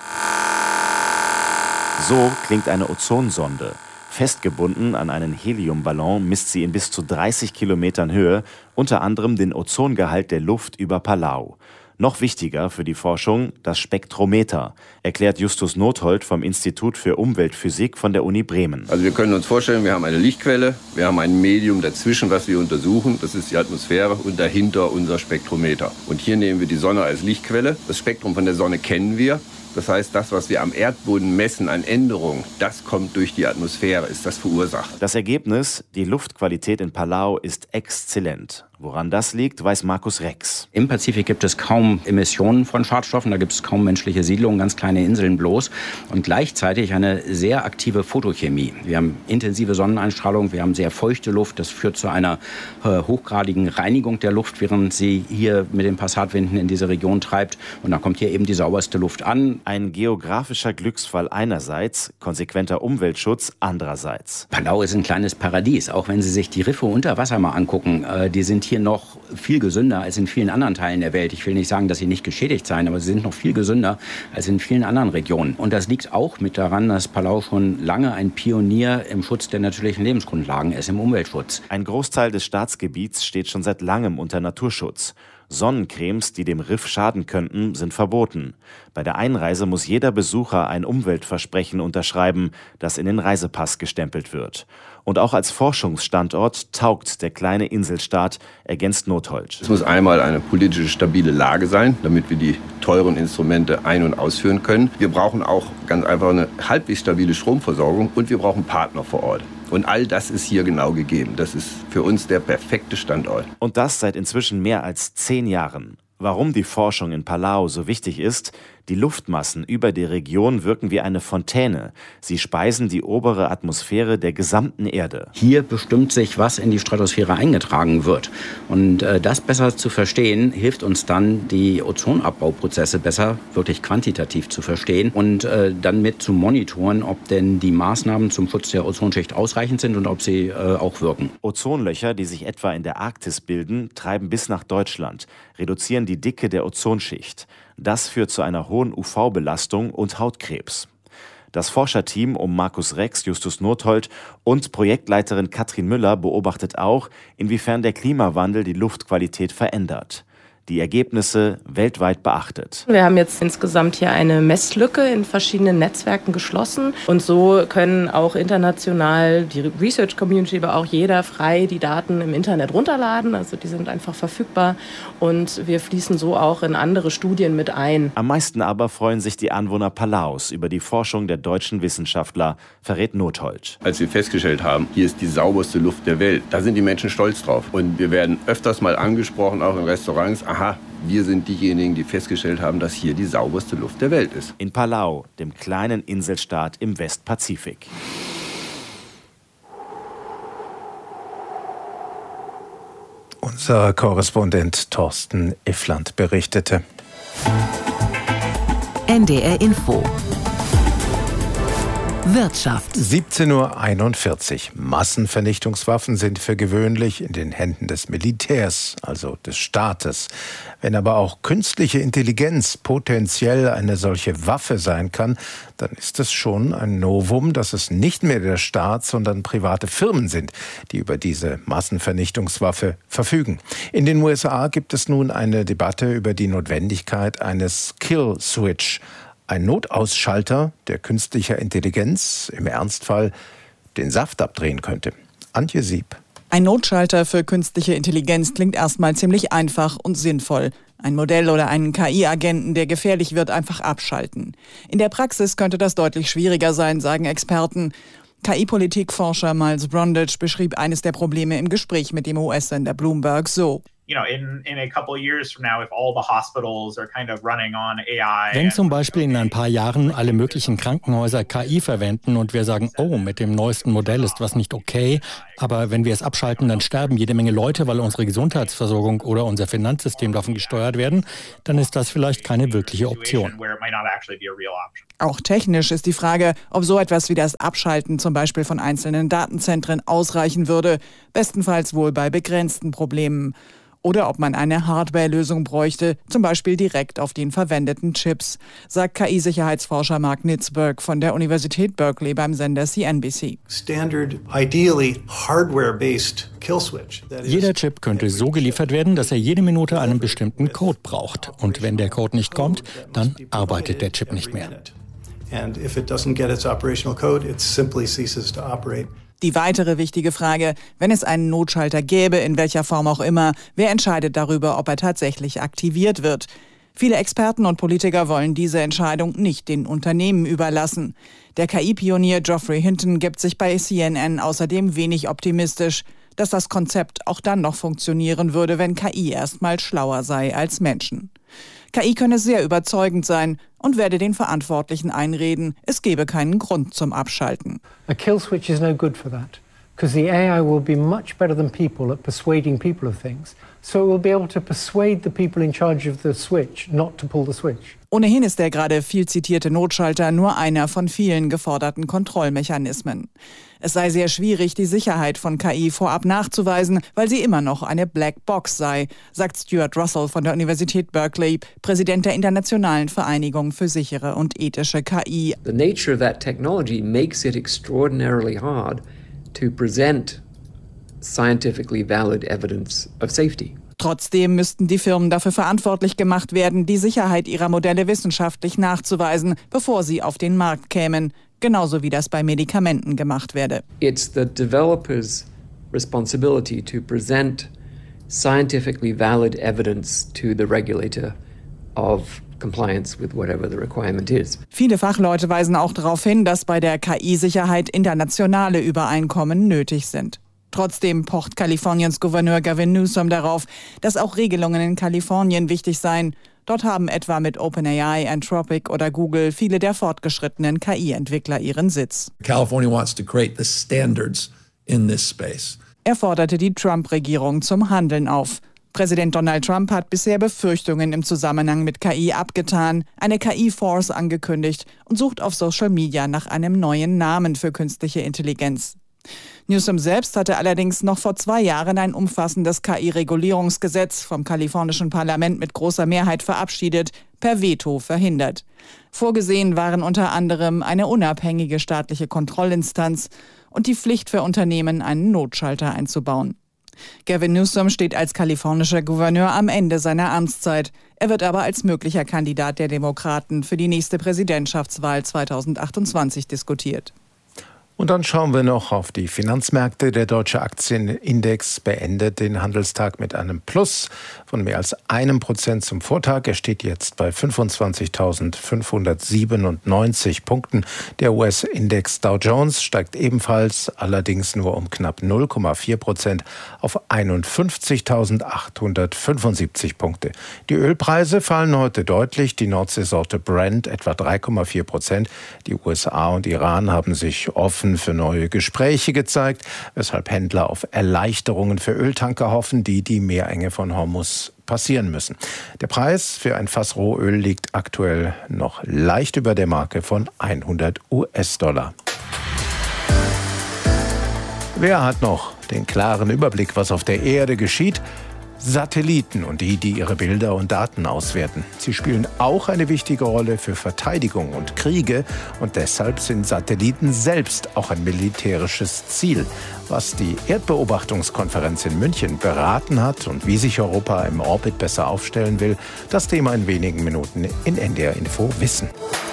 So klingt eine Ozonsonde. Festgebunden an einen Heliumballon misst sie in bis zu 30 Kilometern Höhe, unter anderem den Ozongehalt der Luft über Palau. Noch wichtiger für die Forschung das Spektrometer, erklärt Justus Nothold vom Institut für Umweltphysik von der Uni Bremen. Also wir können uns vorstellen, wir haben eine Lichtquelle, wir haben ein Medium dazwischen, was wir untersuchen, das ist die Atmosphäre und dahinter unser Spektrometer. Und hier nehmen wir die Sonne als Lichtquelle. Das Spektrum von der Sonne kennen wir. Das heißt, das, was wir am Erdboden messen an Änderungen, das kommt durch die Atmosphäre, ist das verursacht. Das Ergebnis, die Luftqualität in Palau ist exzellent. Woran das liegt, weiß Markus Rex. Im Pazifik gibt es kaum Emissionen von Schadstoffen, da gibt es kaum menschliche Siedlungen, ganz kleine Inseln bloß und gleichzeitig eine sehr aktive Photochemie. Wir haben intensive Sonneneinstrahlung, wir haben sehr feuchte Luft, das führt zu einer hochgradigen Reinigung der Luft, während sie hier mit den Passatwinden in diese Region treibt und dann kommt hier eben die sauberste Luft an. Ein geografischer Glücksfall einerseits, konsequenter Umweltschutz andererseits. Palau ist ein kleines Paradies, auch wenn Sie sich die Riffe unter Wasser mal angucken, die sind hier noch viel gesünder als in vielen anderen Teilen der Welt. Ich will nicht sagen, dass sie nicht geschädigt seien, aber sie sind noch viel gesünder als in vielen anderen Regionen. Und das liegt auch mit daran, dass Palau schon lange ein Pionier im Schutz der natürlichen Lebensgrundlagen ist, im Umweltschutz. Ein Großteil des Staatsgebiets steht schon seit langem unter Naturschutz. Sonnencremes, die dem Riff schaden könnten, sind verboten. Bei der Einreise muss jeder Besucher ein Umweltversprechen unterschreiben, das in den Reisepass gestempelt wird. Und auch als Forschungsstandort taugt der kleine Inselstaat, ergänzt Nothold. Es muss einmal eine politisch stabile Lage sein, damit wir die teuren Instrumente ein- und ausführen können. Wir brauchen auch ganz einfach eine halbwegs stabile Stromversorgung und wir brauchen Partner vor Ort. Und all das ist hier genau gegeben. Das ist für uns der perfekte Standort. Und das seit inzwischen mehr als 10 Jahren. Warum die Forschung in Palau so wichtig ist? Die Luftmassen über die Region wirken wie eine Fontäne. Sie speisen die obere Atmosphäre der gesamten Erde. Hier bestimmt sich, was in die Stratosphäre eingetragen wird. Und das besser zu verstehen, hilft uns dann, die Ozonabbauprozesse besser, wirklich quantitativ zu verstehen und dann mit zu monitoren, ob denn die Maßnahmen zum Schutz der Ozonschicht ausreichend sind und ob sie auch wirken. Ozonlöcher, die sich etwa in der Arktis bilden, treiben bis nach Deutschland, reduzieren die Dicke der Ozonschicht. Das führt zu einer hohen UV-Belastung und Hautkrebs. Das Forscherteam um Markus Rex, Justus Nothold und Projektleiterin Katrin Müller beobachtet auch, inwiefern der Klimawandel die Luftqualität verändert. Die Ergebnisse weltweit beachtet. Wir haben jetzt insgesamt hier eine Messlücke in verschiedenen Netzwerken geschlossen. Und so können auch international die Research Community, aber auch jeder frei die Daten im Internet runterladen. Also die sind einfach verfügbar. Und wir fließen so auch in andere Studien mit ein. Am meisten aber freuen sich die Anwohner Palaus über die Forschung der deutschen Wissenschaftler, verrät Nothold. Als wir festgestellt haben, hier ist die sauberste Luft der Welt, da sind die Menschen stolz drauf. Und wir werden öfters mal angesprochen, auch in Restaurants, aha, wir sind diejenigen, die festgestellt haben, dass hier die sauberste Luft der Welt ist. In Palau, dem kleinen Inselstaat im Westpazifik. Unser Korrespondent Thorsten Iffland berichtete. NDR Info. Wirtschaft. 17:41 Uhr. Massenvernichtungswaffen sind für gewöhnlich in den Händen des Militärs, also des Staates. Wenn aber auch künstliche Intelligenz potenziell eine solche Waffe sein kann, dann ist es schon ein Novum, dass es nicht mehr der Staat, sondern private Firmen sind, die über diese Massenvernichtungswaffe verfügen. In den USA gibt es nun eine Debatte über die Notwendigkeit eines Kill Switch. Ein Notausschalter, der künstlicher Intelligenz im Ernstfall den Saft abdrehen könnte. Antje Sieb. Ein Notschalter für künstliche Intelligenz klingt erstmal ziemlich einfach und sinnvoll. Ein Modell oder einen KI-Agenten, der gefährlich wird, einfach abschalten. In der Praxis könnte das deutlich schwieriger sein, sagen Experten. KI-Politikforscher Miles Brundage beschrieb eines der Probleme im Gespräch mit dem US-Sender Bloomberg so. Wenn zum Beispiel in ein paar Jahren alle möglichen Krankenhäuser KI verwenden und wir sagen, oh, mit dem neuesten Modell ist was nicht okay, aber wenn wir es abschalten, dann sterben jede Menge Leute, weil unsere Gesundheitsversorgung oder unser Finanzsystem davon gesteuert werden, dann ist das vielleicht keine wirkliche Option. Auch technisch ist die Frage, ob so etwas wie das Abschalten zum Beispiel von einzelnen Datenzentren ausreichen würde, bestenfalls wohl bei begrenzten Problemen. Oder ob man eine Hardware-Lösung bräuchte, zum Beispiel direkt auf den verwendeten Chips, sagt KI-Sicherheitsforscher Mark Nitzberg von der Universität Berkeley beim Sender CNBC. Jeder Chip könnte so geliefert werden, dass er jede Minute einen bestimmten Code braucht. Und wenn der Code nicht kommt, dann arbeitet der Chip nicht mehr. Die weitere wichtige Frage, wenn es einen Notschalter gäbe, in welcher Form auch immer, wer entscheidet darüber, ob er tatsächlich aktiviert wird? Viele Experten und Politiker wollen diese Entscheidung nicht den Unternehmen überlassen. Der KI-Pionier Geoffrey Hinton gibt sich bei CNN außerdem wenig optimistisch, dass das Konzept auch dann noch funktionieren würde, wenn KI erstmal schlauer sei als Menschen. KI könne sehr überzeugend sein und werde den Verantwortlichen einreden, es gebe keinen Grund zum Abschalten. A kill switch is no good for that, because the AI will be much better than people at persuading people of things. So it will be able to persuade the people in charge of the switch not to pull the switch. Ohnehin ist der gerade viel zitierte Notschalter nur einer von vielen geforderten Kontrollmechanismen. Es sei sehr schwierig, die Sicherheit von KI vorab nachzuweisen, weil sie immer noch eine Black Box sei, sagt Stuart Russell von der Universität Berkeley, Präsident der Internationalen Vereinigung für sichere und ethische KI. The nature of that technology makes it extraordinarily hard to present scientifically valid evidence of safety. Trotzdem müssten die Firmen dafür verantwortlich gemacht werden, die Sicherheit ihrer Modelle wissenschaftlich nachzuweisen, bevor sie auf den Markt kämen, genauso wie das bei Medikamenten gemacht werde. It's the developer's responsibility to present scientifically valid evidence to the regulator of compliance with whatever the requirement is. Viele Fachleute weisen auch darauf hin, dass bei der KI-Sicherheit internationale Übereinkommen nötig sind. Trotzdem pocht Kaliforniens Gouverneur Gavin Newsom darauf, dass auch Regelungen in Kalifornien wichtig seien. Dort haben etwa mit OpenAI, Anthropic oder Google viele der fortgeschrittenen KI-Entwickler ihren Sitz. California wants to create the standards in this space. Er forderte die Trump-Regierung zum Handeln auf. Präsident Donald Trump hat bisher Befürchtungen im Zusammenhang mit KI abgetan, eine KI-Force angekündigt und sucht auf Social Media nach einem neuen Namen für künstliche Intelligenz. Newsom selbst hatte allerdings noch vor 2 Jahren ein umfassendes KI-Regulierungsgesetz vom kalifornischen Parlament mit großer Mehrheit verabschiedet, per Veto verhindert. Vorgesehen waren unter anderem eine unabhängige staatliche Kontrollinstanz und die Pflicht für Unternehmen, einen Notschalter einzubauen. Gavin Newsom steht als kalifornischer Gouverneur am Ende seiner Amtszeit. Er wird aber als möglicher Kandidat der Demokraten für die nächste Präsidentschaftswahl 2028 diskutiert. Und dann schauen wir noch auf die Finanzmärkte. Der deutsche Aktienindex beendet den Handelstag mit einem Plus von mehr als 1% zum Vortag. Er steht jetzt bei 25.597 Punkten. Der US-Index Dow Jones steigt ebenfalls, allerdings nur um knapp 0,4% auf 51.875 Punkte. Die Ölpreise fallen heute deutlich. Die Nordseesorte Brent etwa 3,4%. Die USA und Iran haben sich offen für neue Gespräche gezeigt, weshalb Händler auf Erleichterungen für Öltanker hoffen, die die Meerenge von Hormuz passieren müssen. Der Preis für ein Fass Rohöl liegt aktuell noch leicht über der Marke von $100. Wer hat noch den klaren Überblick, was auf der Erde geschieht? Satelliten und die ihre Bilder und Daten auswerten. Sie spielen auch eine wichtige Rolle für Verteidigung und Kriege und deshalb sind Satelliten selbst auch ein militärisches Ziel. Was die Erdbeobachtungskonferenz in München beraten hat und wie sich Europa im Orbit besser aufstellen will, das Thema in wenigen Minuten in NDR Info Wissen.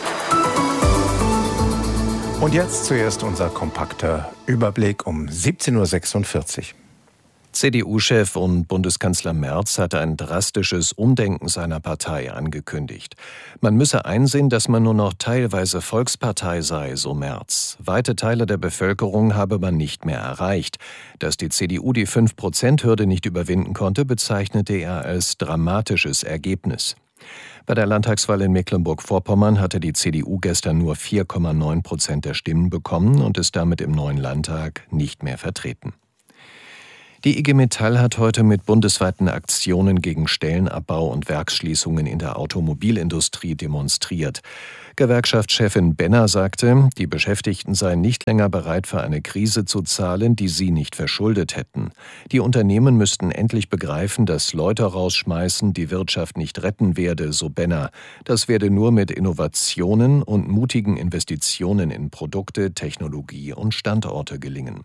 Und jetzt zuerst unser kompakter Überblick um 17.46 Uhr. CDU-Chef und Bundeskanzler Merz hat ein drastisches Umdenken seiner Partei angekündigt. Man müsse einsehen, dass man nur noch teilweise Volkspartei sei, so Merz. Weite Teile der Bevölkerung habe man nicht mehr erreicht. Dass die CDU die 5%-Hürde nicht überwinden konnte, bezeichnete er als dramatisches Ergebnis. Bei der Landtagswahl in Mecklenburg-Vorpommern hatte die CDU gestern nur 4,9% der Stimmen bekommen und ist damit im neuen Landtag nicht mehr vertreten. Die IG Metall hat heute mit bundesweiten Aktionen gegen Stellenabbau und Werksschließungen in der Automobilindustrie demonstriert. Gewerkschaftschefin Benner sagte, die Beschäftigten seien nicht länger bereit, für eine Krise zu zahlen, die sie nicht verschuldet hätten. Die Unternehmen müssten endlich begreifen, dass Leute rausschmeißen die Wirtschaft nicht retten werde, so Benner. Das werde nur mit Innovationen und mutigen Investitionen in Produkte, Technologie und Standorte gelingen.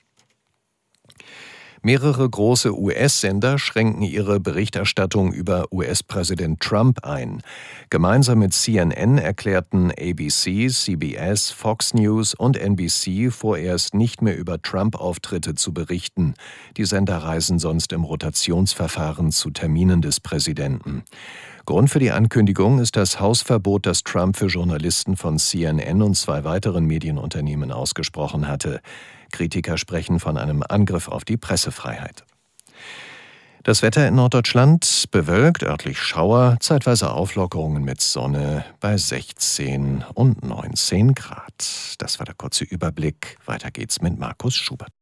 Mehrere große US-Sender schränken ihre Berichterstattung über US-Präsident Trump ein. Gemeinsam mit CNN erklärten ABC, CBS, Fox News und NBC vorerst nicht mehr über Trump-Auftritte zu berichten. Die Sender reisen sonst im Rotationsverfahren zu Terminen des Präsidenten. Grund für die Ankündigung ist das Hausverbot, das Trump für Journalisten von CNN und 2 weiteren Medienunternehmen ausgesprochen hatte. Kritiker sprechen von einem Angriff auf die Pressefreiheit. Das Wetter in Norddeutschland bewölkt, örtlich Schauer, zeitweise Auflockerungen mit Sonne bei 16 und 19 Grad. Das war der kurze Überblick. Weiter geht's mit Markus Schubert.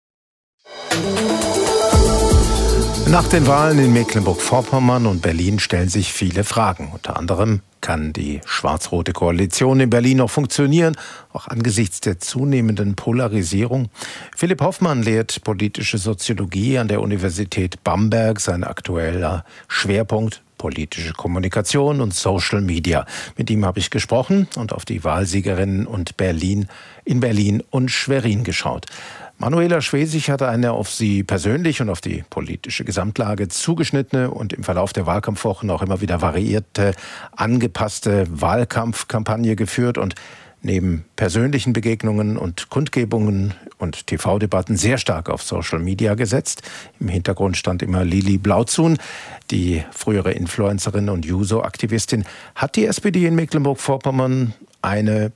Nach den Wahlen in Mecklenburg-Vorpommern und Berlin stellen sich viele Fragen. Unter anderem, kann die schwarz-rote Koalition in Berlin noch funktionieren, auch angesichts der zunehmenden Polarisierung? Philipp Hoffmann lehrt politische Soziologie an der Universität Bamberg. Sein aktueller Schwerpunkt politische Kommunikation und Social Media. Mit ihm habe ich gesprochen und auf die Wahlsiegerinnen in Berlin und Schwerin geschaut. Manuela Schwesig hatte eine auf sie persönlich und auf die politische Gesamtlage zugeschnittene und im Verlauf der Wahlkampfwochen auch immer wieder variierte, angepasste Wahlkampfkampagne geführt und neben persönlichen Begegnungen und Kundgebungen und TV-Debatten sehr stark auf Social Media gesetzt. Im Hintergrund stand immer Lili Blauzun, die frühere Influencerin und Juso-Aktivistin. Hat die SPD in Mecklenburg-Vorpommern eine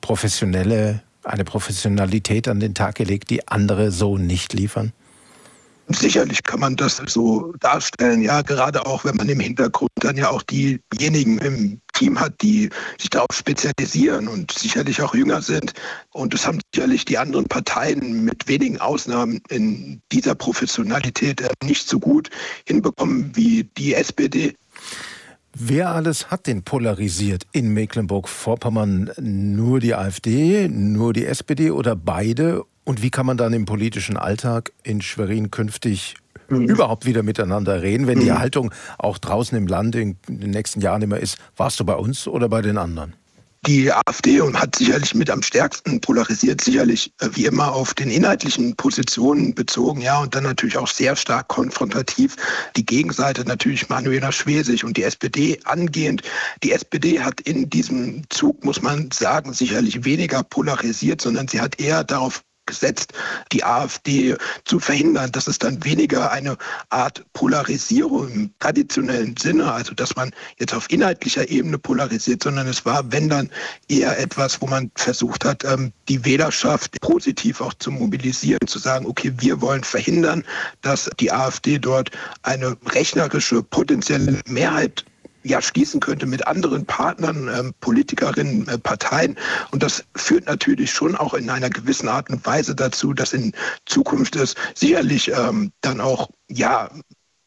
Professionalität an den Tag gelegt, die andere so nicht liefern? Sicherlich kann man das so darstellen, ja, gerade auch, wenn man im Hintergrund dann ja auch diejenigen im Team hat, die sich darauf spezialisieren und sicherlich auch jünger sind. Und das haben sicherlich die anderen Parteien mit wenigen Ausnahmen in dieser Professionalität nicht so gut hinbekommen wie die SPD. Wer alles hat denn polarisiert in Mecklenburg-Vorpommern? Nur die AfD, nur die SPD oder beide? Und wie kann man dann im politischen Alltag in Schwerin künftig überhaupt wieder miteinander reden, wenn die Haltung auch draußen im Land in den nächsten Jahren immer ist, warst du bei uns oder bei den anderen? Die AfD hat sicherlich mit am stärksten polarisiert, sicherlich wie immer auf den inhaltlichen Positionen bezogen, ja, und dann natürlich auch sehr stark konfrontativ. Die Gegenseite natürlich Manuela Schwesig und die SPD angehend. Die SPD hat in diesem Zug, muss man sagen, sicherlich weniger polarisiert, sondern sie hat eher darauf gesetzt, die AfD zu verhindern, dass es dann weniger eine Art Polarisierung im traditionellen Sinne, also dass man jetzt auf inhaltlicher Ebene polarisiert, sondern es war, wenn dann, eher etwas, wo man versucht hat, die Wählerschaft positiv auch zu mobilisieren, zu sagen, okay, wir wollen verhindern, dass die AfD dort eine rechnerische potenzielle Mehrheit schließen könnte mit anderen Partnern, Politikerinnen, Parteien. Und das führt natürlich schon auch in einer gewissen Art und Weise dazu, dass in Zukunft es sicherlich dann auch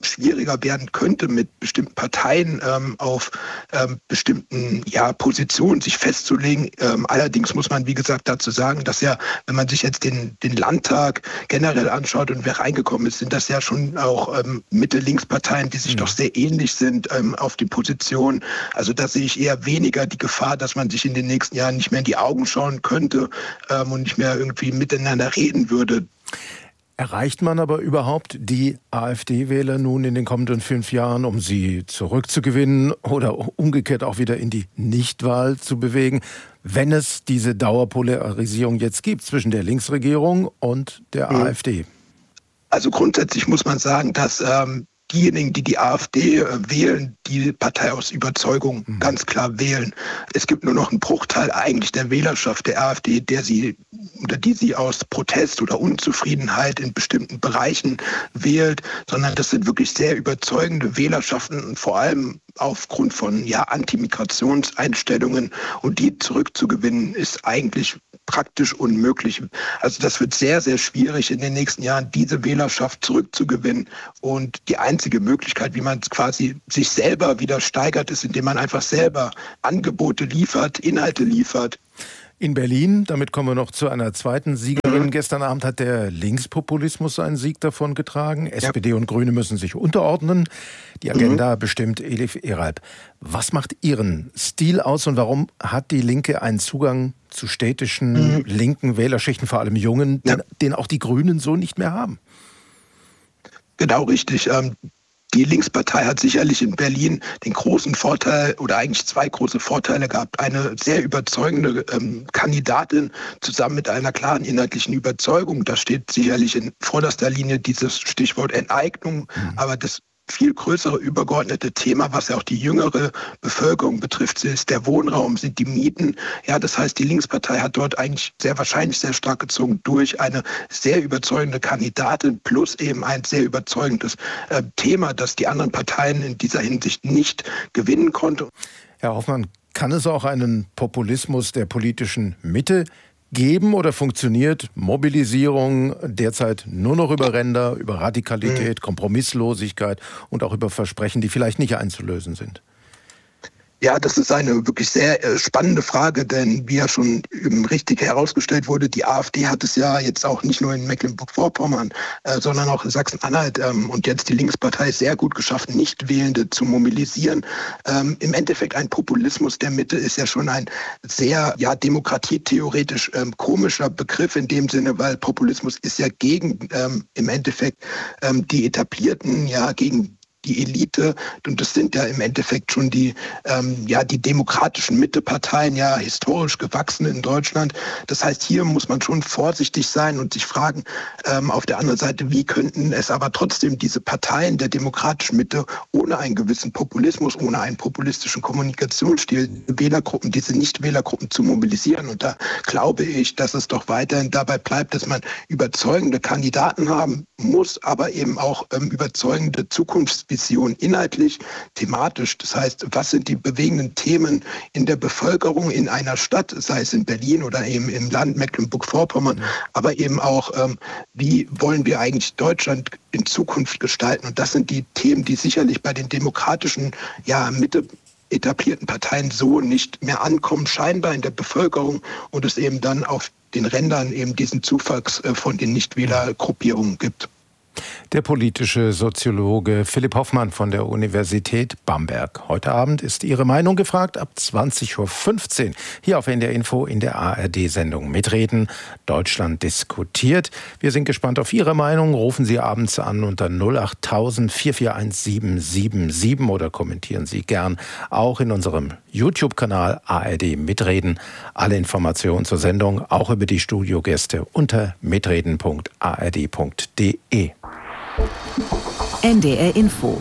schwieriger werden könnte, mit bestimmten Parteien auf bestimmten Positionen sich festzulegen. Allerdings muss man, wie gesagt, dazu sagen, dass ja, wenn man sich jetzt den Landtag generell anschaut und wer reingekommen ist, sind das ja schon auch Mitte-Links-Parteien, die sich doch sehr ähnlich sind auf die Position. Also da sehe ich eher weniger die Gefahr, dass man sich in den nächsten Jahren nicht mehr in die Augen schauen könnte und nicht mehr irgendwie miteinander reden würde. Erreicht man aber überhaupt die AfD-Wähler nun in den kommenden 5 Jahren, um sie zurückzugewinnen oder umgekehrt auch wieder in die Nichtwahl zu bewegen, wenn es diese Dauerpolarisierung jetzt gibt zwischen der Linksregierung und der AfD? Also grundsätzlich muss man sagen, dass diejenigen, die AfD wählen, die Partei aus Überzeugung ganz klar wählen. Es gibt nur noch einen Bruchteil eigentlich der Wählerschaft der AfD, die sie aus Protest oder Unzufriedenheit in bestimmten Bereichen wählt, sondern das sind wirklich sehr überzeugende Wählerschaften und vor allem aufgrund von Antimigrationseinstellungen, und die zurückzugewinnen, ist eigentlich praktisch unmöglich. Also das wird sehr, sehr schwierig in den nächsten Jahren, diese Wählerschaft zurückzugewinnen. Und die einzige Möglichkeit, wie man quasi sich selber wieder steigert, ist, indem man einfach selber Angebote liefert, Inhalte liefert. In Berlin, damit kommen wir noch zu einer zweiten Siegerin. Gestern Abend hat der Linkspopulismus seinen Sieg davon getragen. SPD und Grüne müssen sich unterordnen. Die Agenda bestimmt Elif Eralp. Was macht Ihren Stil aus und warum hat die Linke einen Zugang zu städtischen linken Wählerschichten, vor allem Jungen, den auch die Grünen so nicht mehr haben? Genau richtig. Die Linkspartei hat sicherlich in Berlin den großen Vorteil oder eigentlich 2 große Vorteile gehabt. Eine sehr überzeugende Kandidatin zusammen mit einer klaren inhaltlichen Überzeugung. Da steht sicherlich in vorderster Linie dieses Stichwort Enteignung, aber das viel größere übergeordnete Thema, was ja auch die jüngere Bevölkerung betrifft, ist der Wohnraum, sind die Mieten. Ja, das heißt, die Linkspartei hat dort eigentlich sehr wahrscheinlich sehr stark gezogen durch eine sehr überzeugende Kandidatin plus eben ein sehr überzeugendes Thema, das die anderen Parteien in dieser Hinsicht nicht gewinnen konnten. Herr Hoffmann, kann es auch einen Populismus der politischen Mitte geben oder funktioniert Mobilisierung derzeit nur noch über Ränder, über Radikalität, Kompromisslosigkeit und auch über Versprechen, die vielleicht nicht einzulösen sind? Ja, das ist eine wirklich sehr spannende Frage, denn wie ja schon richtig herausgestellt wurde, die AfD hat es ja jetzt auch nicht nur in Mecklenburg-Vorpommern, sondern auch in Sachsen-Anhalt und jetzt die Linkspartei sehr gut geschafft, Nichtwählende zu mobilisieren. Im Endeffekt ein Populismus der Mitte ist ja schon ein sehr demokratietheoretisch komischer Begriff in dem Sinne, weil Populismus ist ja gegen im Endeffekt die Etablierten, gegen die Elite, und das sind ja im Endeffekt schon die demokratischen Mitteparteien, historisch gewachsen in Deutschland. Das heißt, hier muss man schon vorsichtig sein und sich fragen, auf der anderen Seite, wie könnten es aber trotzdem diese Parteien der demokratischen Mitte ohne einen gewissen Populismus, ohne einen populistischen Kommunikationsstil, Wählergruppen, diese Nicht-Wählergruppen zu mobilisieren. Und da glaube ich, dass es doch weiterhin dabei bleibt, dass man überzeugende Kandidaten haben muss, aber eben auch überzeugende Zukunftsvision inhaltlich, thematisch. Das heißt, was sind die bewegenden Themen in der Bevölkerung in einer Stadt, sei es in Berlin oder eben im Land Mecklenburg-Vorpommern, aber eben auch, wie wollen wir eigentlich Deutschland in Zukunft gestalten? Und das sind die Themen, die sicherlich bei den demokratischen, Mitte etablierten Parteien so nicht mehr ankommen, scheinbar in der Bevölkerung, und es eben dann auf den Rändern eben diesen Zuwachs von den Nichtwählergruppierungen gibt. Der politische Soziologe Philipp Hoffmann von der Universität Bamberg. Heute Abend ist Ihre Meinung gefragt, ab 20.15 Uhr hier auf NDR Info in der ARD-Sendung Mitreden. Deutschland diskutiert. Wir sind gespannt auf Ihre Meinung. Rufen Sie abends an unter 08000 441 777 oder kommentieren Sie gern auch in unserem YouTube-Kanal ARD Mitreden. Alle Informationen zur Sendung, auch über die Studiogäste, unter mitreden.ard.de. NDR Info.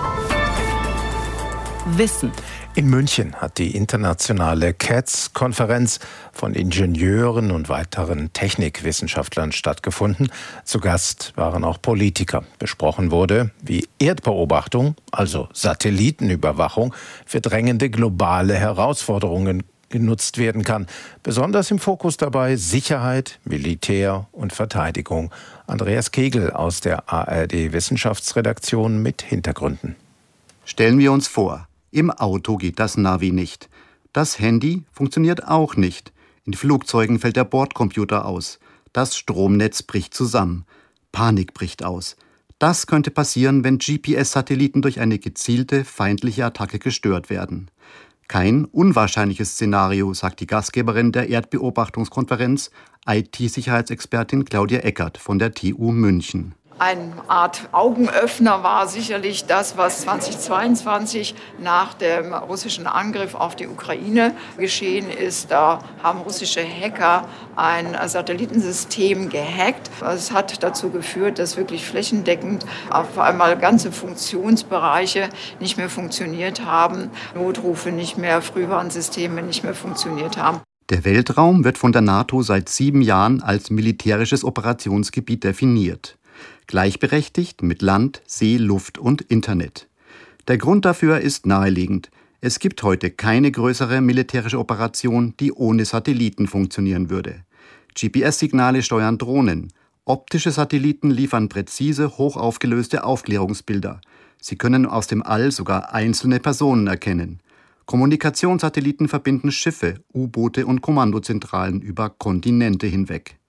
Wissen. In München hat die internationale CATS-Konferenz von Ingenieuren und weiteren Technikwissenschaftlern stattgefunden. Zu Gast waren auch Politiker. Besprochen wurde, wie Erdbeobachtung, also Satellitenüberwachung, für drängende globale Herausforderungen genutzt werden kann. Besonders im Fokus dabei Sicherheit, Militär und Verteidigung. Andreas Kegel aus der ARD-Wissenschaftsredaktion mit Hintergründen. Stellen wir uns vor, im Auto geht das Navi nicht. Das Handy funktioniert auch nicht. In Flugzeugen fällt der Bordcomputer aus. Das Stromnetz bricht zusammen. Panik bricht aus. Das könnte passieren, wenn GPS-Satelliten durch eine gezielte feindliche Attacke gestört werden. Kein unwahrscheinliches Szenario, sagt die Gastgeberin der Erdbeobachtungskonferenz, IT-Sicherheitsexpertin Claudia Eckert von der TU München. Eine Art Augenöffner war sicherlich das, was 2022 nach dem russischen Angriff auf die Ukraine geschehen ist. Da haben russische Hacker ein Satellitensystem gehackt. Es hat dazu geführt, dass wirklich flächendeckend auf einmal ganze Funktionsbereiche nicht mehr funktioniert haben, Notrufe nicht mehr, Frühwarnsysteme nicht mehr funktioniert haben. Der Weltraum wird von der NATO seit 7 Jahren als militärisches Operationsgebiet definiert. Gleichberechtigt mit Land, See, Luft und Internet. Der Grund dafür ist naheliegend. Es gibt heute keine größere militärische Operation, die ohne Satelliten funktionieren würde. GPS-Signale steuern Drohnen. Optische Satelliten liefern präzise, hochaufgelöste Aufklärungsbilder. Sie können aus dem All sogar einzelne Personen erkennen. Kommunikationssatelliten verbinden Schiffe, U-Boote und Kommandozentralen über Kontinente hinweg.